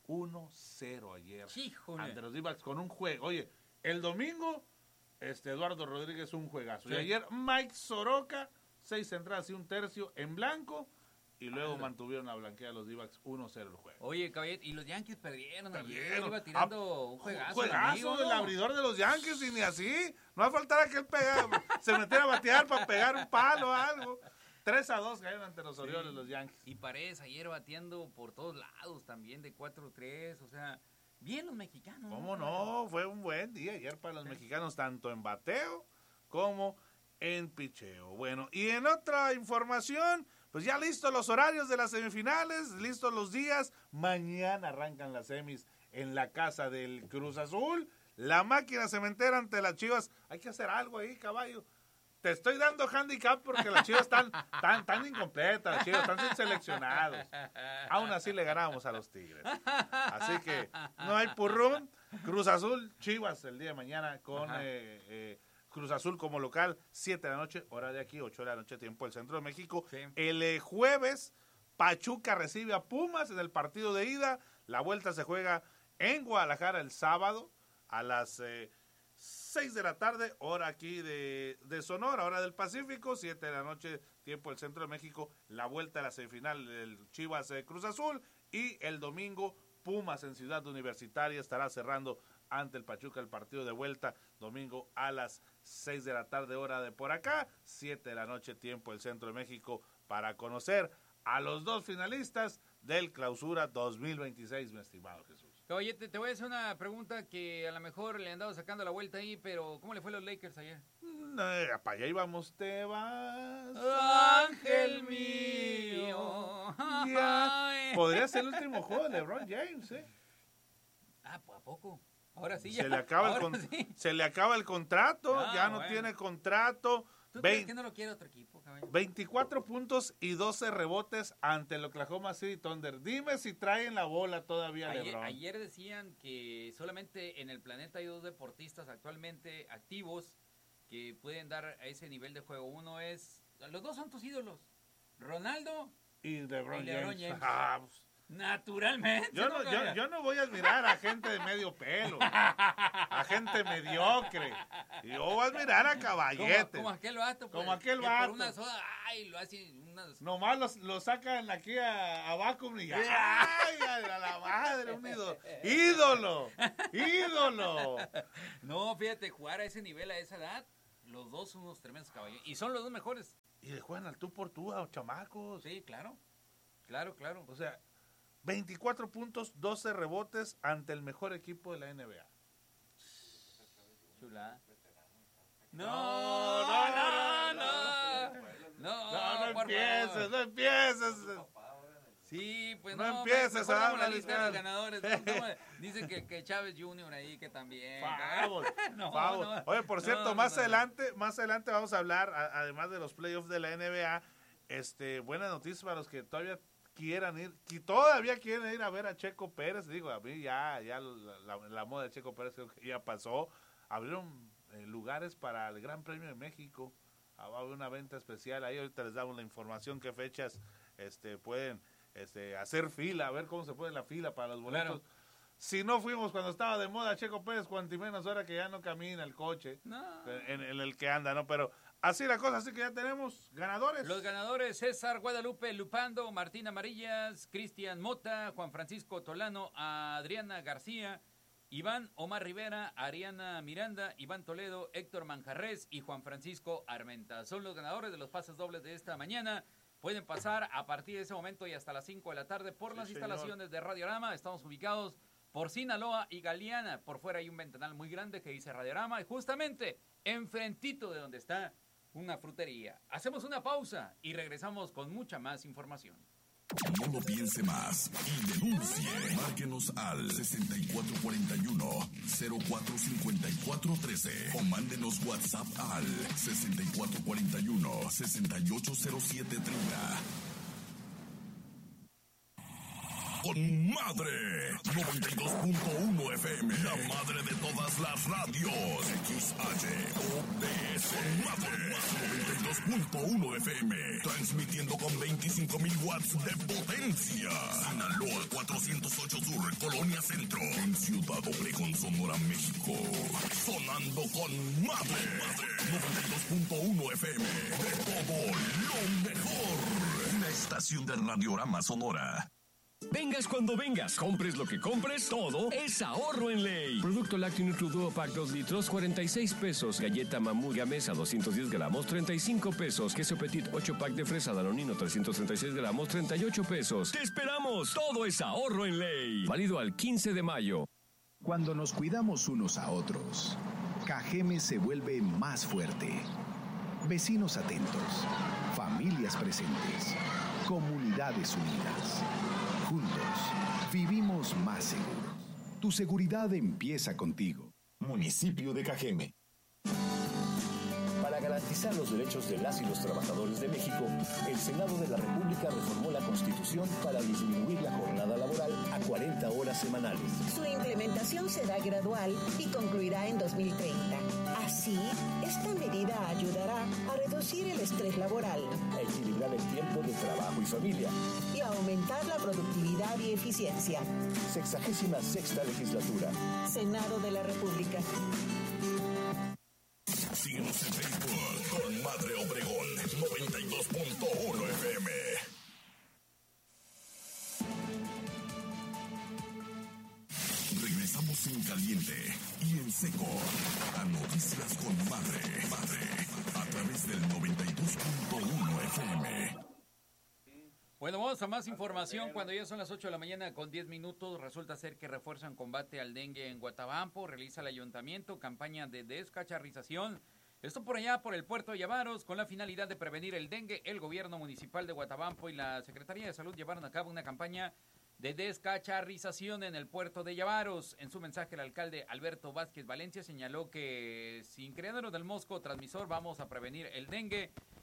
1-0 ayer. ¡Híjole! Ante los D-backs con un juego. Oye, el domingo, Eduardo Rodríguez un juegazo. Sí. Y ayer Mike Soroka, 6 entradas y un tercio en blanco. Y luego mantuvieron a blanquear a los D-backs 1-0 el juego. Oye, caballero, y los Yankees perdieron ayer. Iba tirando un juegazo. Juegazo del abridor de los Yankees y ni así. No va a faltar a que él se metiera a batear para pegar un palo o algo. 3-2 cayeron ante los Orioles los Yankees. Y Paredes ayer bateando por todos lados también de 4-3. O sea, bien los mexicanos. ¿Cómo no? Fue un buen día ayer para los mexicanos, tanto en bateo como en picheo. Bueno, y en otra información, pues ya listos los horarios de las semifinales, listos los días. Mañana arrancan las semis en la casa del Cruz Azul. La máquina cementera ante las Chivas. Hay que hacer algo ahí, caballo. Te estoy dando handicap porque las Chivas están tan incompletas, las Chivas están sin seleccionados. Aún así le ganamos a los Tigres. Así que no hay purrún. Cruz Azul, Chivas el día de mañana con Cruz Azul como local, 7 de la noche, hora de aquí, 8 de la noche, tiempo del Centro de México. Sí. El jueves, Pachuca recibe a Pumas en el partido de ida. La vuelta se juega en Guadalajara el sábado a las 6 de la tarde, hora aquí de Sonora, hora del Pacífico, 7 de la noche, tiempo del Centro de México, la vuelta a la semifinal del Chivas Cruz Azul, y el domingo Pumas en Ciudad Universitaria estará cerrando ante el Pachuca el partido de vuelta, domingo a las 6 de la tarde, hora de por acá, 7 de la noche, tiempo del Centro de México, para conocer a los 2 finalistas del Clausura 2026, mi estimado Jesús. Oye, te voy a hacer una pregunta que a lo mejor le han dado sacando la vuelta ahí, pero ¿cómo le fue a los Lakers ayer? Para allá íbamos, te vas, ángel mío. Ya. Podría ser el último juego de LeBron James, ¿A poco? Ahora sí. Se le acaba, se le acaba el contrato, ya no tiene contrato. ¿Tú crees que no lo quiere otro equipo? caballo. 24 puntos y 12 rebotes ante el Oklahoma City Thunder. Dime si traen la bola todavía, LeBron. Ayer decían que solamente en el planeta hay 2 deportistas actualmente activos que pueden dar a ese nivel de juego. Uno es... Los 2 son tus ídolos. Ronaldo y LeBron James. Pues, naturalmente. Yo no voy a admirar a gente de medio pelo, a gente mediocre. Yo voy a admirar a caballetes. Como aquel vato. Pues, como aquel vato. Por una soda, lo hace unas... Nomás lo sacan aquí a Vacuum y ¡ay, a la madre! Un ídolo. ¡Ídolo! No, fíjate, jugar a ese nivel, a esa edad, los 2 son unos tremendos caballeros. Y son los 2 mejores. Y le juegan al tú por tú a los chamacos. Sí, claro. Claro. O sea, 24 puntos, 12 rebotes ante el mejor equipo de la NBA. Chulada. No empieces. Sí, pues no empieces a dar la lista de los ganadores. Dicen que Chávez Jr. ahí, que también. No. Oye, por cierto, más adelante vamos a hablar, además de los playoffs de la NBA, buena noticia para los que todavía quieren ir a ver a Checo Pérez. Digo, a mí ya la moda de Checo Pérez creo que ya pasó. Abrieron lugares para el Gran Premio de México. Va a haber una venta especial ahí. Ahorita les damos la información, qué fechas pueden hacer fila, a ver cómo se pone la fila para los boletos. Claro. Si no fuimos cuando estaba de moda Checo Pérez, cuanto menos ahora que ya no camina el coche en el que anda, ¿no? Pero así la cosa, así que ya tenemos ganadores. Los ganadores: César Guadalupe Lupando, Martín Amarillas, Cristian Mota, Juan Francisco Tolano, Adriana García, Iván Omar Rivera, Ariana Miranda, Iván Toledo, Héctor Manjarres y Juan Francisco Armenta. Son los ganadores de los pases dobles de esta mañana. Pueden pasar a partir de ese momento y hasta las 5 de la tarde por las instalaciones de Radiorama. Estamos ubicados por Sinaloa y Galeana. Por fuera hay un ventanal muy grande que dice Radiorama y justamente enfrentito de donde está una frutería. Hacemos una pausa y regresamos con mucha más información. No lo piense más y denuncie. Márquenos al 6441-045413 o mándenos WhatsApp al 6441-680730. Con madre 92.1 FM, la madre de todas las radios. XHOTS madre 92.1 FM, transmitiendo con 25,000 watts de potencia. Sinaloa 408 Sur, Colonia Centro, en Ciudad Obregón, Sonora, México. Sonando con madre 92.1 FM, de todo lo mejor. Una estación de Radiorama Sonora. Vengas cuando vengas, compres lo que compres, todo es ahorro en ley. Producto lácteo Nutriduo Pack 2 litros, 46 pesos. Galleta Mamú Gamesa, 210 gramos, 35 pesos. Queso Petit, 8 pack de fresa Danonino, 336 gramos, 38 pesos. ¡Te esperamos! Todo es ahorro en ley. Válido al 15 de mayo. Cuando nos cuidamos unos a otros, Cajeme se vuelve más fuerte. Vecinos atentos, familias presentes, comunidades unidas. Juntos, vivimos más seguros. Tu seguridad empieza contigo. Municipio de Cajeme. Para garantizar los derechos de las y los trabajadores de México, el Senado de la República reformó la Constitución para disminuir la jornada laboral a 40 horas semanales. Su implementación será gradual y concluirá en 2030. Así, esta medida ayudará a reducir el estrés laboral, a equilibrar el tiempo de trabajo y familia y a aumentar la productividad y eficiencia. 66ª legislatura. Senado de la República. Síguenos en Facebook con Madre Obregón 92.1 FM. Regresamos en caliente y en seco a Noticias con Madre, a través del 92.1 FM. Bueno, vamos a más información cuando ya son las 8 de la mañana con 10 minutos. Resulta ser que refuerzan combate al dengue en Guatabampo. Realiza el ayuntamiento campaña de descacharrización. Esto por allá, por el puerto de Yavaros, con la finalidad de prevenir el dengue. El gobierno municipal de Guatabampo y la Secretaría de Salud llevaron a cabo una campaña de descacharrización en el puerto de Yavaros. En su mensaje, el alcalde Alberto Vázquez Valencia señaló que sin criaderos del mosco transmisor vamos a prevenir el dengue.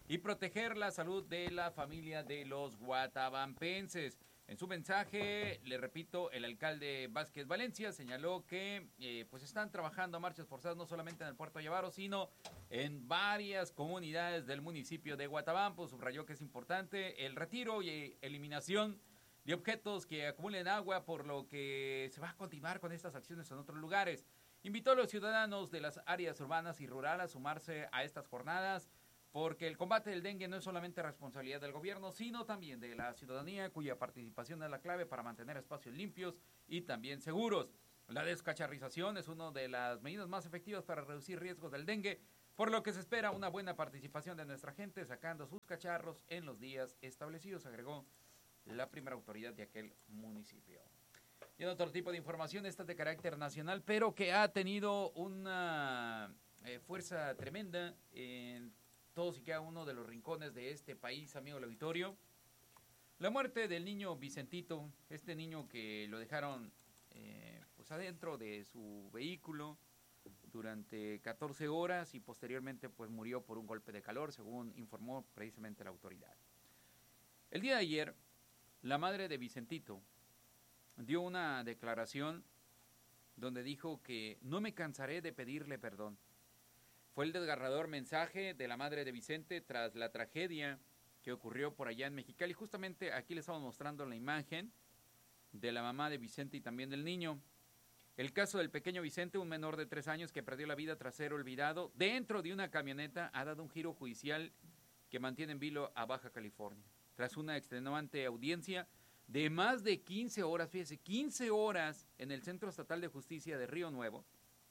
y proteger la salud de la familia de los guatabampenses. En su mensaje, le repito, el alcalde Vázquez Valencia señaló que pues están trabajando a marchas forzadas no solamente en el Puerto Ayavaro, sino en varias comunidades del municipio de Guatabampo. Subrayó que es importante el retiro y eliminación de objetos que acumulen agua, por lo que se va a continuar con estas acciones en otros lugares. Invitó a los ciudadanos de las áreas urbanas y rurales a sumarse a estas jornadas, porque el combate del dengue no es solamente responsabilidad del gobierno, sino también de la ciudadanía, cuya participación es la clave para mantener espacios limpios y también seguros. La descacharrización es una de las medidas más efectivas para reducir riesgos del dengue, por lo que se espera una buena participación de nuestra gente sacando sus cacharros en los días establecidos, agregó la primera autoridad de aquel municipio. Y en otro tipo de información, esta es de carácter nacional, pero que ha tenido una fuerza tremenda en todos y cada uno de los rincones de este país, amigo del auditorio. La muerte del niño Vicentito, este niño que lo dejaron pues adentro de su vehículo durante 14 horas y posteriormente pues murió por un golpe de calor, según informó precisamente la autoridad. El día de ayer, la madre de Vicentito dio una declaración donde dijo que no me cansaré de pedirle perdón. Fue el desgarrador mensaje de la madre de Vicente tras la tragedia que ocurrió por allá en Mexicali. Justamente aquí les estamos mostrando la imagen de la mamá de Vicente y también del niño. El caso del pequeño Vicente, un menor de 3 años que perdió la vida tras ser olvidado dentro de una camioneta, ha dado un giro judicial que mantiene en vilo a Baja California. Tras una extenuante audiencia de más de 15 horas, fíjese, 15 horas en el Centro Estatal de Justicia de Río Nuevo,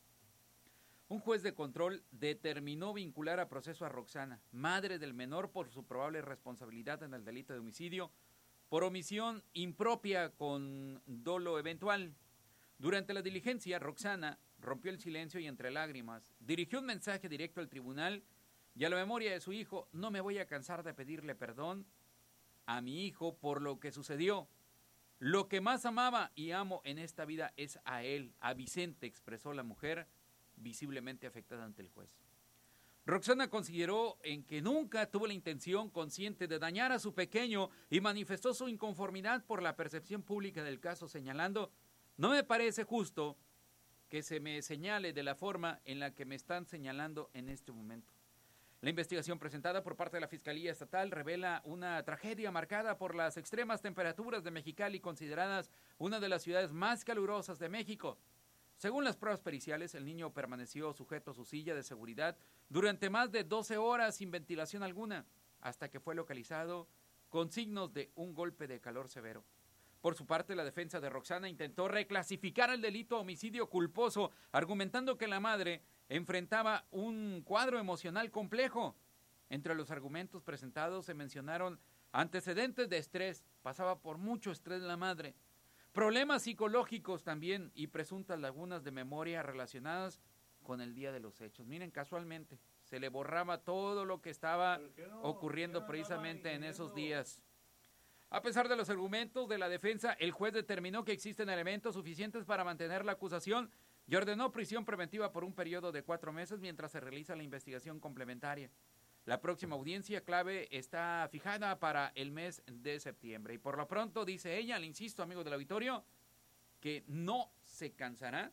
un juez de control determinó vincular a proceso a Roxana, madre del menor, por su probable responsabilidad en el delito de homicidio por omisión impropia con dolo eventual. Durante la diligencia, Roxana rompió el silencio y entre lágrimas dirigió un mensaje directo al tribunal y a la memoria de su hijo: no me voy a cansar de pedirle perdón a mi hijo por lo que sucedió. Lo que más amaba y amo en esta vida es a él, a Vicente, expresó la mujer, visiblemente afectada ante el juez. Roxana consideró en que nunca tuvo la intención consciente de dañar a su pequeño y manifestó su inconformidad por la percepción pública del caso, señalando: no me parece justo que se me señale de la forma en la que me están señalando en este momento. La investigación presentada por parte de la Fiscalía Estatal revela una tragedia marcada por las extremas temperaturas de Mexicali, consideradas una de las ciudades más calurosas de México. Según las pruebas periciales, el niño permaneció sujeto a su silla de seguridad durante más de 12 horas sin ventilación alguna, hasta que fue localizado con signos de un golpe de calor severo. Por su parte, la defensa de Roxana intentó reclasificar el delito a homicidio culposo, argumentando que la madre enfrentaba un cuadro emocional complejo. Entre los argumentos presentados se mencionaron antecedentes de estrés, pasaba por mucho estrés la madre, problemas psicológicos también y presuntas lagunas de memoria relacionadas con el día de los hechos. Miren, casualmente se le borraba todo lo que estaba ocurriendo precisamente en esos días. A pesar de los argumentos de la defensa, el juez determinó que existen elementos suficientes para mantener la acusación y ordenó prisión preventiva por un periodo de 4 meses mientras se realiza la investigación complementaria. La próxima audiencia clave está fijada para el mes de septiembre. Y por lo pronto, dice ella, le insisto, amigo del auditorio, que no se cansará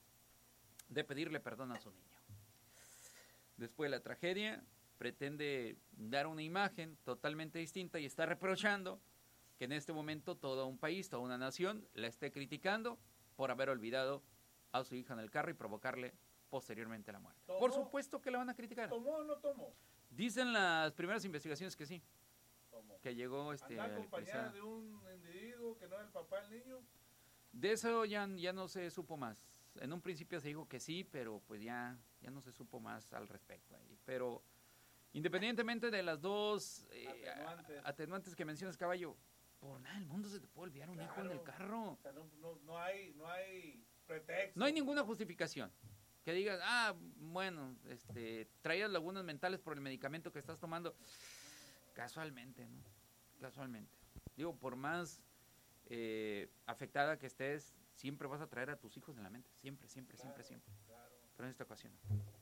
de pedirle perdón a su niño. Después de la tragedia, pretende dar una imagen totalmente distinta y está reprochando que en este momento todo un país, toda una nación, la esté criticando por haber olvidado a su hija en el carro y provocarle posteriormente la muerte. ¿Tomó? Por supuesto que la van a criticar. ¿Tomó o no tomó? Dicen las primeras investigaciones que sí. ¿Tomó? Que llegó ¿Anda acompañada de un individuo que no es el papá del niño? De eso ya no se supo más. En un principio se dijo que sí, pero pues ya no se supo más al respecto ahí. Pero independientemente de las dos atenuantes que mencionas, Caballo, por nada del mundo se te puede olvidar un hijo en el carro. O sea, no hay pretexto. No hay ninguna justificación. Que digas, bueno, traías lagunas mentales por el medicamento que estás tomando. Casualmente, ¿no? Casualmente. Digo, por más afectada que estés, siempre vas a traer a tus hijos en la mente. Siempre. Claro. Pero en esta ocasión no. Bueno,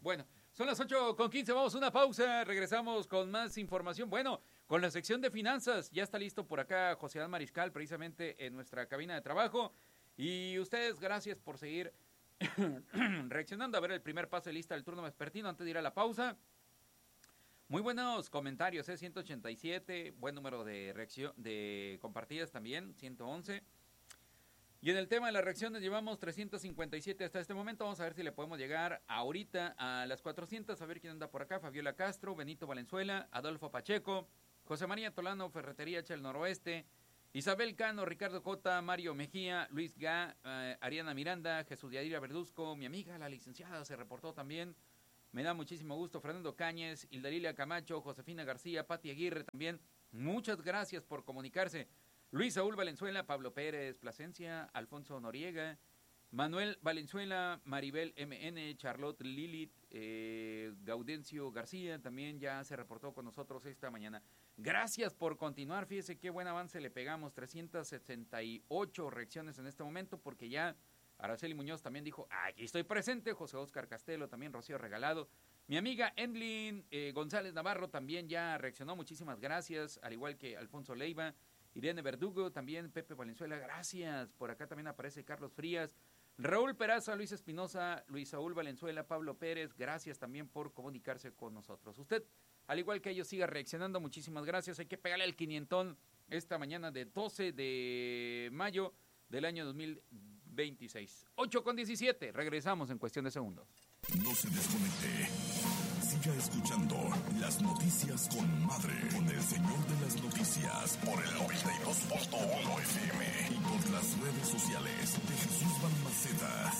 Son las 8:15, vamos a una pausa, regresamos con más información. Bueno, con la sección de finanzas, ya está listo por acá José Adán Mariscal, precisamente en nuestra cabina de trabajo. Y ustedes, gracias por seguir reaccionando. A ver el primer pase de lista del turno vespertino antes de ir a la pausa. Muy buenos comentarios, 187, buen número de reacción, de compartidas también, 111. Y en el tema de las reacciones llevamos 357 hasta este momento. Vamos a ver si le podemos llegar ahorita a las 400. A ver quién anda por acá. Fabiola Castro, Benito Valenzuela, Adolfo Pacheco, José María Tolano, Ferretería Chel Noroeste, Isabel Cano, Ricardo Cota, Mario Mejía, Luis Gá, Ariana Miranda, Jesús Yadira Verduzco, mi amiga la licenciada se reportó también. Me da muchísimo gusto. Fernando Cáñez, Hildarilia Camacho, Josefina García, Pati Aguirre también. Muchas gracias por comunicarse. Luis Saúl Valenzuela, Pablo Pérez Plasencia, Alfonso Noriega, Manuel Valenzuela, Maribel MN, Charlotte Lilith, Gaudencio García también ya se reportó con nosotros esta mañana. Gracias por continuar, fíjese qué buen avance le pegamos, 378 reacciones en este momento, porque ya Araceli Muñoz también dijo, aquí estoy presente, José Óscar Castelo, también Rocío Regalado, mi amiga Endlin González Navarro también ya reaccionó, muchísimas gracias, al igual que Alfonso Leiva, Irene Verdugo, también Pepe Valenzuela, gracias. Por acá también aparece Carlos Frías, Raúl Peraza, Luis Espinosa, Luis Saúl Valenzuela, Pablo Pérez, gracias también por comunicarse con nosotros. Usted, al igual que ellos, siga reaccionando, muchísimas gracias. Hay que pegarle el 500 esta mañana de 12 de mayo del año 2026. 8:17, regresamos en cuestión de segundos. No se desconecte. Siga escuchando las noticias con Madre, con el señor de las noticias, por el 92.1 FM y por las redes sociales de Jesús Balmaceda.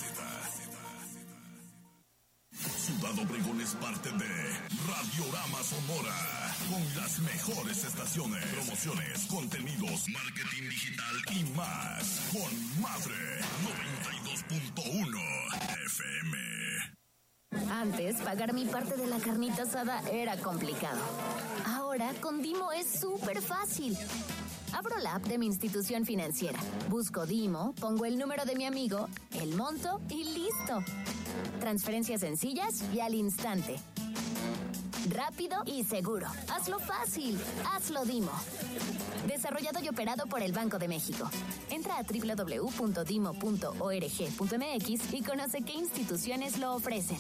Ciudad Obregón es parte de Radiorama Sonora, con las mejores estaciones, promociones, contenidos, marketing digital y más, con Madre 92.1 FM. Antes, pagar mi parte de la carnita asada era complicado. Ahora, con Dimo es súper fácil. Abro la app de mi institución financiera, busco Dimo, pongo el número de mi amigo, el monto y listo. Transferencias sencillas y al instante. Rápido y seguro. Hazlo fácil. Hazlo Dimo. Desarrollado y operado por el Banco de México. Entra a www.dimo.org.mx y conoce qué instituciones lo ofrecen.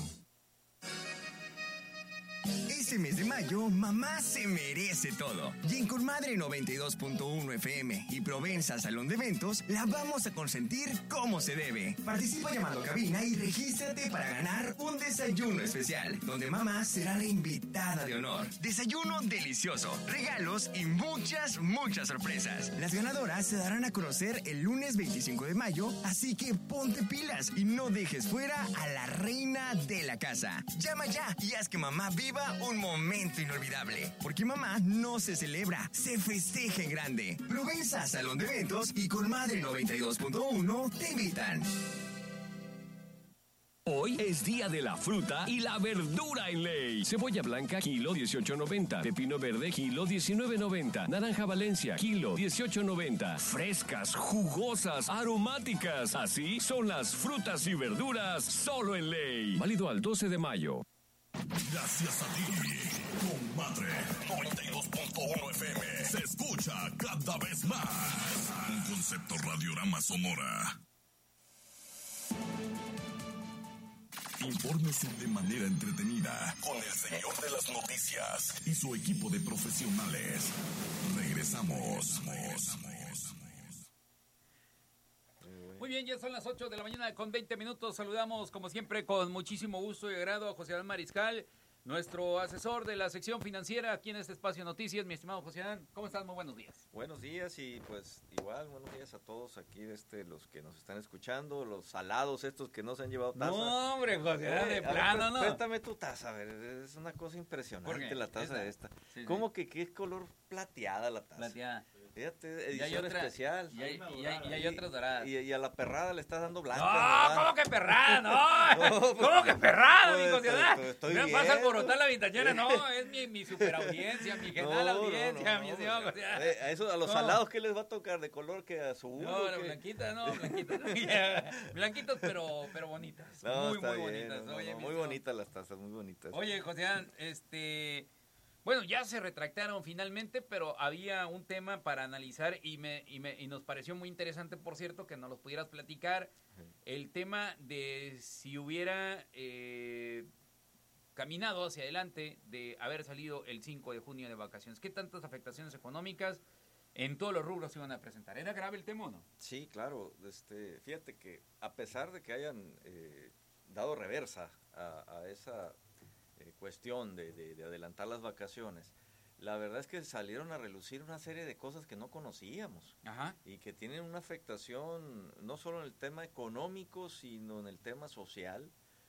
Este mes de mayo, mamá se merece todo. Y en Comadre 92.1 FM y Provenza Salón de Eventos, la vamos a consentir como se debe. Participa llamando a cabina y regístrate para ganar un desayuno especial, donde mamá será la invitada de honor. Desayuno delicioso, regalos y muchas sorpresas. Las ganadoras se darán a conocer el lunes 25 de mayo, así que ponte pilas y no dejes fuera a la reina de la casa. Llama ya y haz que mamá viva un momento inolvidable, porque mamá no se celebra, se festeja en grande. Provenza Salón de Eventos y Comadre 92.1 te invitan. Hoy es día de la fruta y la verdura en ley. Cebolla blanca, kilo 18.90. Pepino verde, kilo 19.90. Naranja Valencia, kilo 18.90. Frescas, jugosas, aromáticas. Así son las frutas y verduras solo en ley. Válido al 12 de mayo. Gracias a ti, Comadre 92.1 FM se escucha cada vez más. Un concepto Radiorama Sonora. Infórmese de manera entretenida con el señor de las noticias y su equipo de profesionales. Regresamos. Muy bien, ya son las 8 de la mañana con 20 minutos. Saludamos, como siempre, con muchísimo gusto y agrado a José Adán Mariscal, nuestro asesor de la sección financiera aquí en este espacio de noticias. Mi estimado José Adán, ¿cómo estás? Muy buenos días. Buenos días y pues igual, buenos días a todos aquí, los que nos están escuchando, los salados estos que no se han llevado taza. No, hombre, José Adán, de plano, ¿no? Préstame tu taza, a ver, es una cosa impresionante la taza esta. Sí, ¿cómo que qué color plateada la taza? Plateada. Fíjate, edición especial. Y hay otras doradas. Y a la perrada le estás dando blanca. No, ¿verdad? ¿cómo que perrada? No, ¿cómo que perrada, mi ciudad? Estoy vas a alborotar la vintañera, no, es mi super audiencia, mi general audiencia, mi señor. A los salados, ¿qué les va a tocar? ¿De color que azul? No, blanquitas. Blanquitas, pero bonitas. No, muy bien, bonitas. Oye, muy bonitas las tazas, muy bonitas. Oye, José, bueno, ya se retractaron finalmente, pero había un tema para analizar y nos pareció muy interesante, por cierto, que nos los pudieras platicar. El tema de si hubiera caminado hacia adelante de haber salido el 5 de junio de vacaciones. ¿Qué tantas afectaciones económicas en todos los rubros se iban a presentar? ¿Era grave el tema o no? Sí, claro. Fíjate que a pesar de que hayan dado reversa a esa cuestión de adelantar las vacaciones, la verdad es que salieron a relucir una serie de cosas que no conocíamos. Ajá. Y que tienen una afectación no solo en el tema económico, sino en el tema social,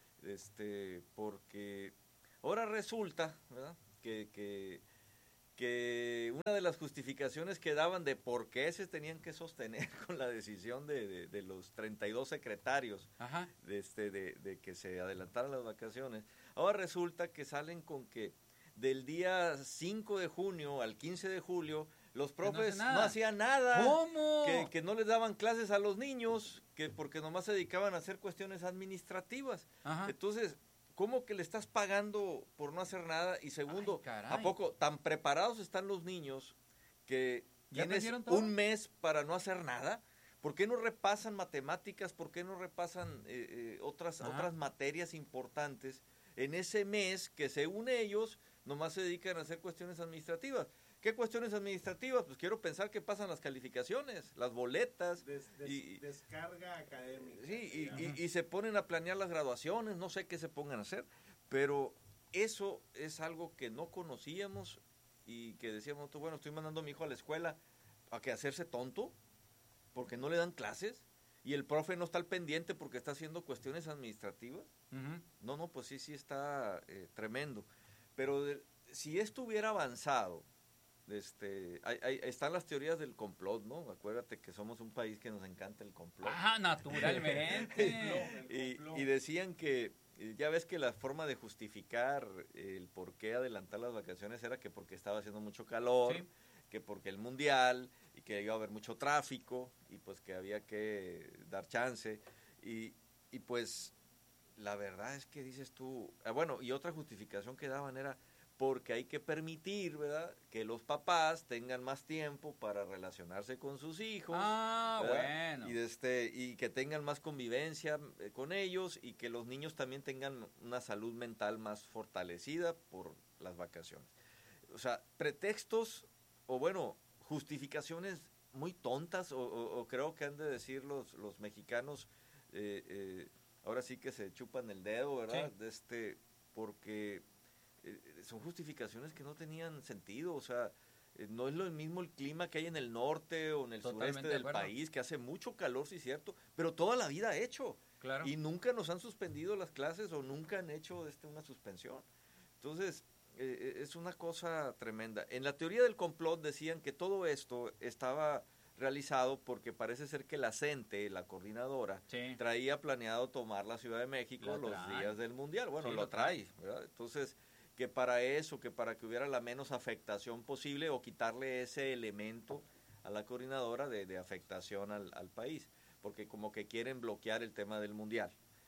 porque ahora resulta, ¿verdad?, que una de las justificaciones que daban de por qué se tenían que sostener con la decisión de los 32 secretarios de que se adelantaran las vacaciones, ahora resulta que salen con que del día 5 de junio al 15 de julio los profes no hacían nada. ¿Cómo? Que no les daban clases a los niños, porque nomás se dedicaban a hacer cuestiones administrativas. Ajá. Entonces, ¿cómo que le estás pagando por no hacer nada? Y segundo, Ay, ¿a poco tan preparados están los niños que tienes un mes para no hacer nada? ¿Por qué no repasan matemáticas? ¿Por qué no repasan otras materias importantes en ese mes que, según ellos, nomás se dedican a hacer cuestiones administrativas? ¿Qué cuestiones administrativas? Pues quiero pensar que pasan las calificaciones, las boletas. Descarga académica. Sí, y se ponen a planear las graduaciones, no sé qué se pongan a hacer, pero eso es algo que no conocíamos y que decíamos, bueno, estoy mandando a mi hijo a la escuela a que hacerse tonto, porque no le dan clases, y el profe no está al pendiente porque está haciendo cuestiones administrativas. No, pues sí está tremendo. Pero si esto hubiera avanzado, están las teorías del complot, ¿no? Acuérdate que somos un país que nos encanta el complot. ¡Ah, naturalmente! y decían que, ya ves que la forma de justificar el por qué adelantar las vacaciones era que porque estaba haciendo mucho calor, sí, que porque el mundial, y que iba a haber mucho tráfico, y pues que había que dar chance, y pues la verdad es que dices tú, bueno, y otra justificación que daban era porque hay que permitir, ¿verdad?, que los papás tengan más tiempo para relacionarse con sus hijos. Bueno. Y que tengan más convivencia con ellos, y que los niños también tengan una salud mental más fortalecida por las vacaciones. O sea, pretextos, o bueno, justificaciones muy tontas, o creo que han de decir los mexicanos, ahora sí que se chupan el dedo, ¿verdad? Sí. Porque son justificaciones que no tenían sentido. O sea, no es lo mismo el clima que hay en el norte o en el sureste del país, que hace mucho calor, sí es cierto, pero toda la vida ha hecho. Claro. Y nunca nos han suspendido las clases, o nunca han hecho una suspensión. Entonces, es una cosa tremenda. En la teoría del complot decían que todo esto estaba realizado porque parece ser que la CENTE, la coordinadora, sí, traía planeado tomar la Ciudad de México los días del Mundial. Bueno, sí, lo trae, ¿verdad? Entonces, que para eso, que para que hubiera la menos afectación posible, o quitarle ese elemento a la coordinadora de afectación al país, porque como que quieren bloquear el tema del Mundial.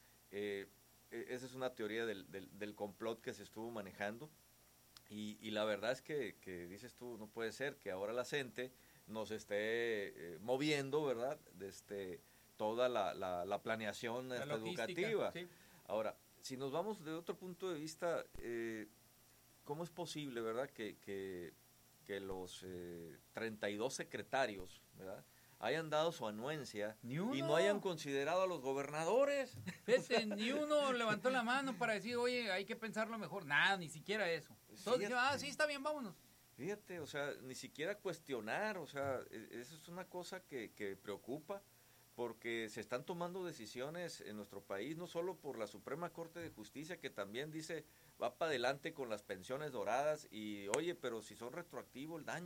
Esa es una teoría del complot que se estuvo manejando, y la verdad es que dices tú, no puede ser que ahora la CENTE nos esté moviendo, ¿verdad?, toda la planeación educativa. Sí. Ahora, si nos vamos de otro punto de vista, ¿cómo es posible, verdad, que los 32 secretarios, ¿verdad?, hayan dado su anuencia y no hayan considerado a los gobernadores? Fíjate, ni uno levantó la mano para decir, oye, hay que pensarlo mejor. Nada, ni siquiera eso. Todos dijeron, sí, está bien, vámonos. Fíjate, o sea, ni siquiera cuestionar, o sea, eso es una cosa que preocupa, porque se están tomando decisiones en nuestro país, no solo por la Suprema Corte de Justicia, que también dice, va para adelante con las pensiones doradas, y oye, pero si son retroactivos el daño,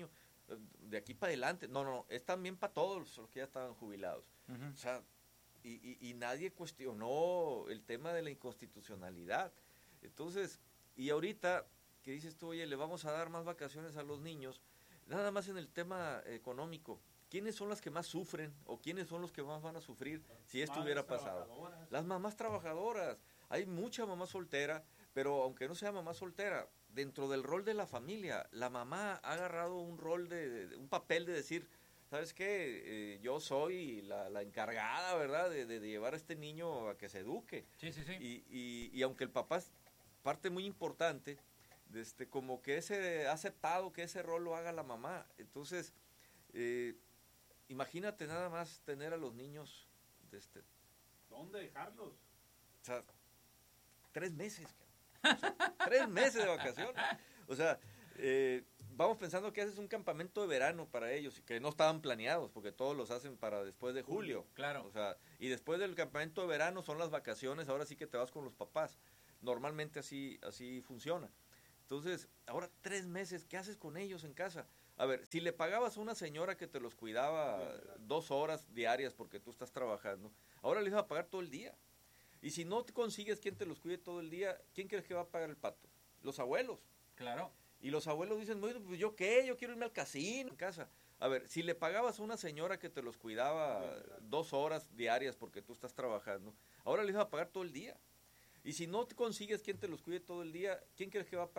de aquí para adelante. No, es también para todos los que ya estaban jubilados. O sea, y nadie cuestionó el tema de la inconstitucionalidad. Entonces, y ahorita que dices tú, oye, le vamos a dar más vacaciones a los niños, nada más en el tema económico. ¿Quiénes son las que más sufren o quiénes son los que más van a sufrir si esto hubiera pasado? Las mamás trabajadoras. Hay mucha mamá soltera, pero aunque no sea mamá soltera, dentro del rol de la familia, la mamá ha agarrado un rol un papel de decir, ¿sabes qué? Yo soy la encargada, ¿verdad? De llevar a este niño a que se eduque. Sí. Y aunque el papá es parte muy importante, como que ha aceptado que ese rol lo haga la mamá. Entonces, imagínate nada más tener a los niños ¿dónde dejarlos? O sea, 3 meses. O sea, 3 meses de vacaciones. O sea, vamos pensando que haces un campamento de verano para ellos, que no estaban planeados, porque todos los hacen para después de julio. Claro. O sea, y después del campamento de verano son las vacaciones, ahora sí que te vas con los papás. Normalmente así funciona. Entonces, ahora 3 meses, ¿qué haces con ellos en casa? A ver, si le pagabas a una señora que te los cuidaba 2 horas diarias porque tú estás trabajando, ahora les vas a pagar todo el día. Y si no te consigues quien te los cuide todo el día, ¿quién crees que va a pagar el pato? Los abuelos. Claro. Y los abuelos dicen, bueno, pues ¿yo qué? Yo quiero irme al casino en casa. A ver, si le pagabas a una señora que te los cuidaba 2 horas diarias porque tú estás trabajando, ahora les vas a pagar todo el día. Y si no te consigues quien te los cuide todo el día, ¿quién crees que va a pagar?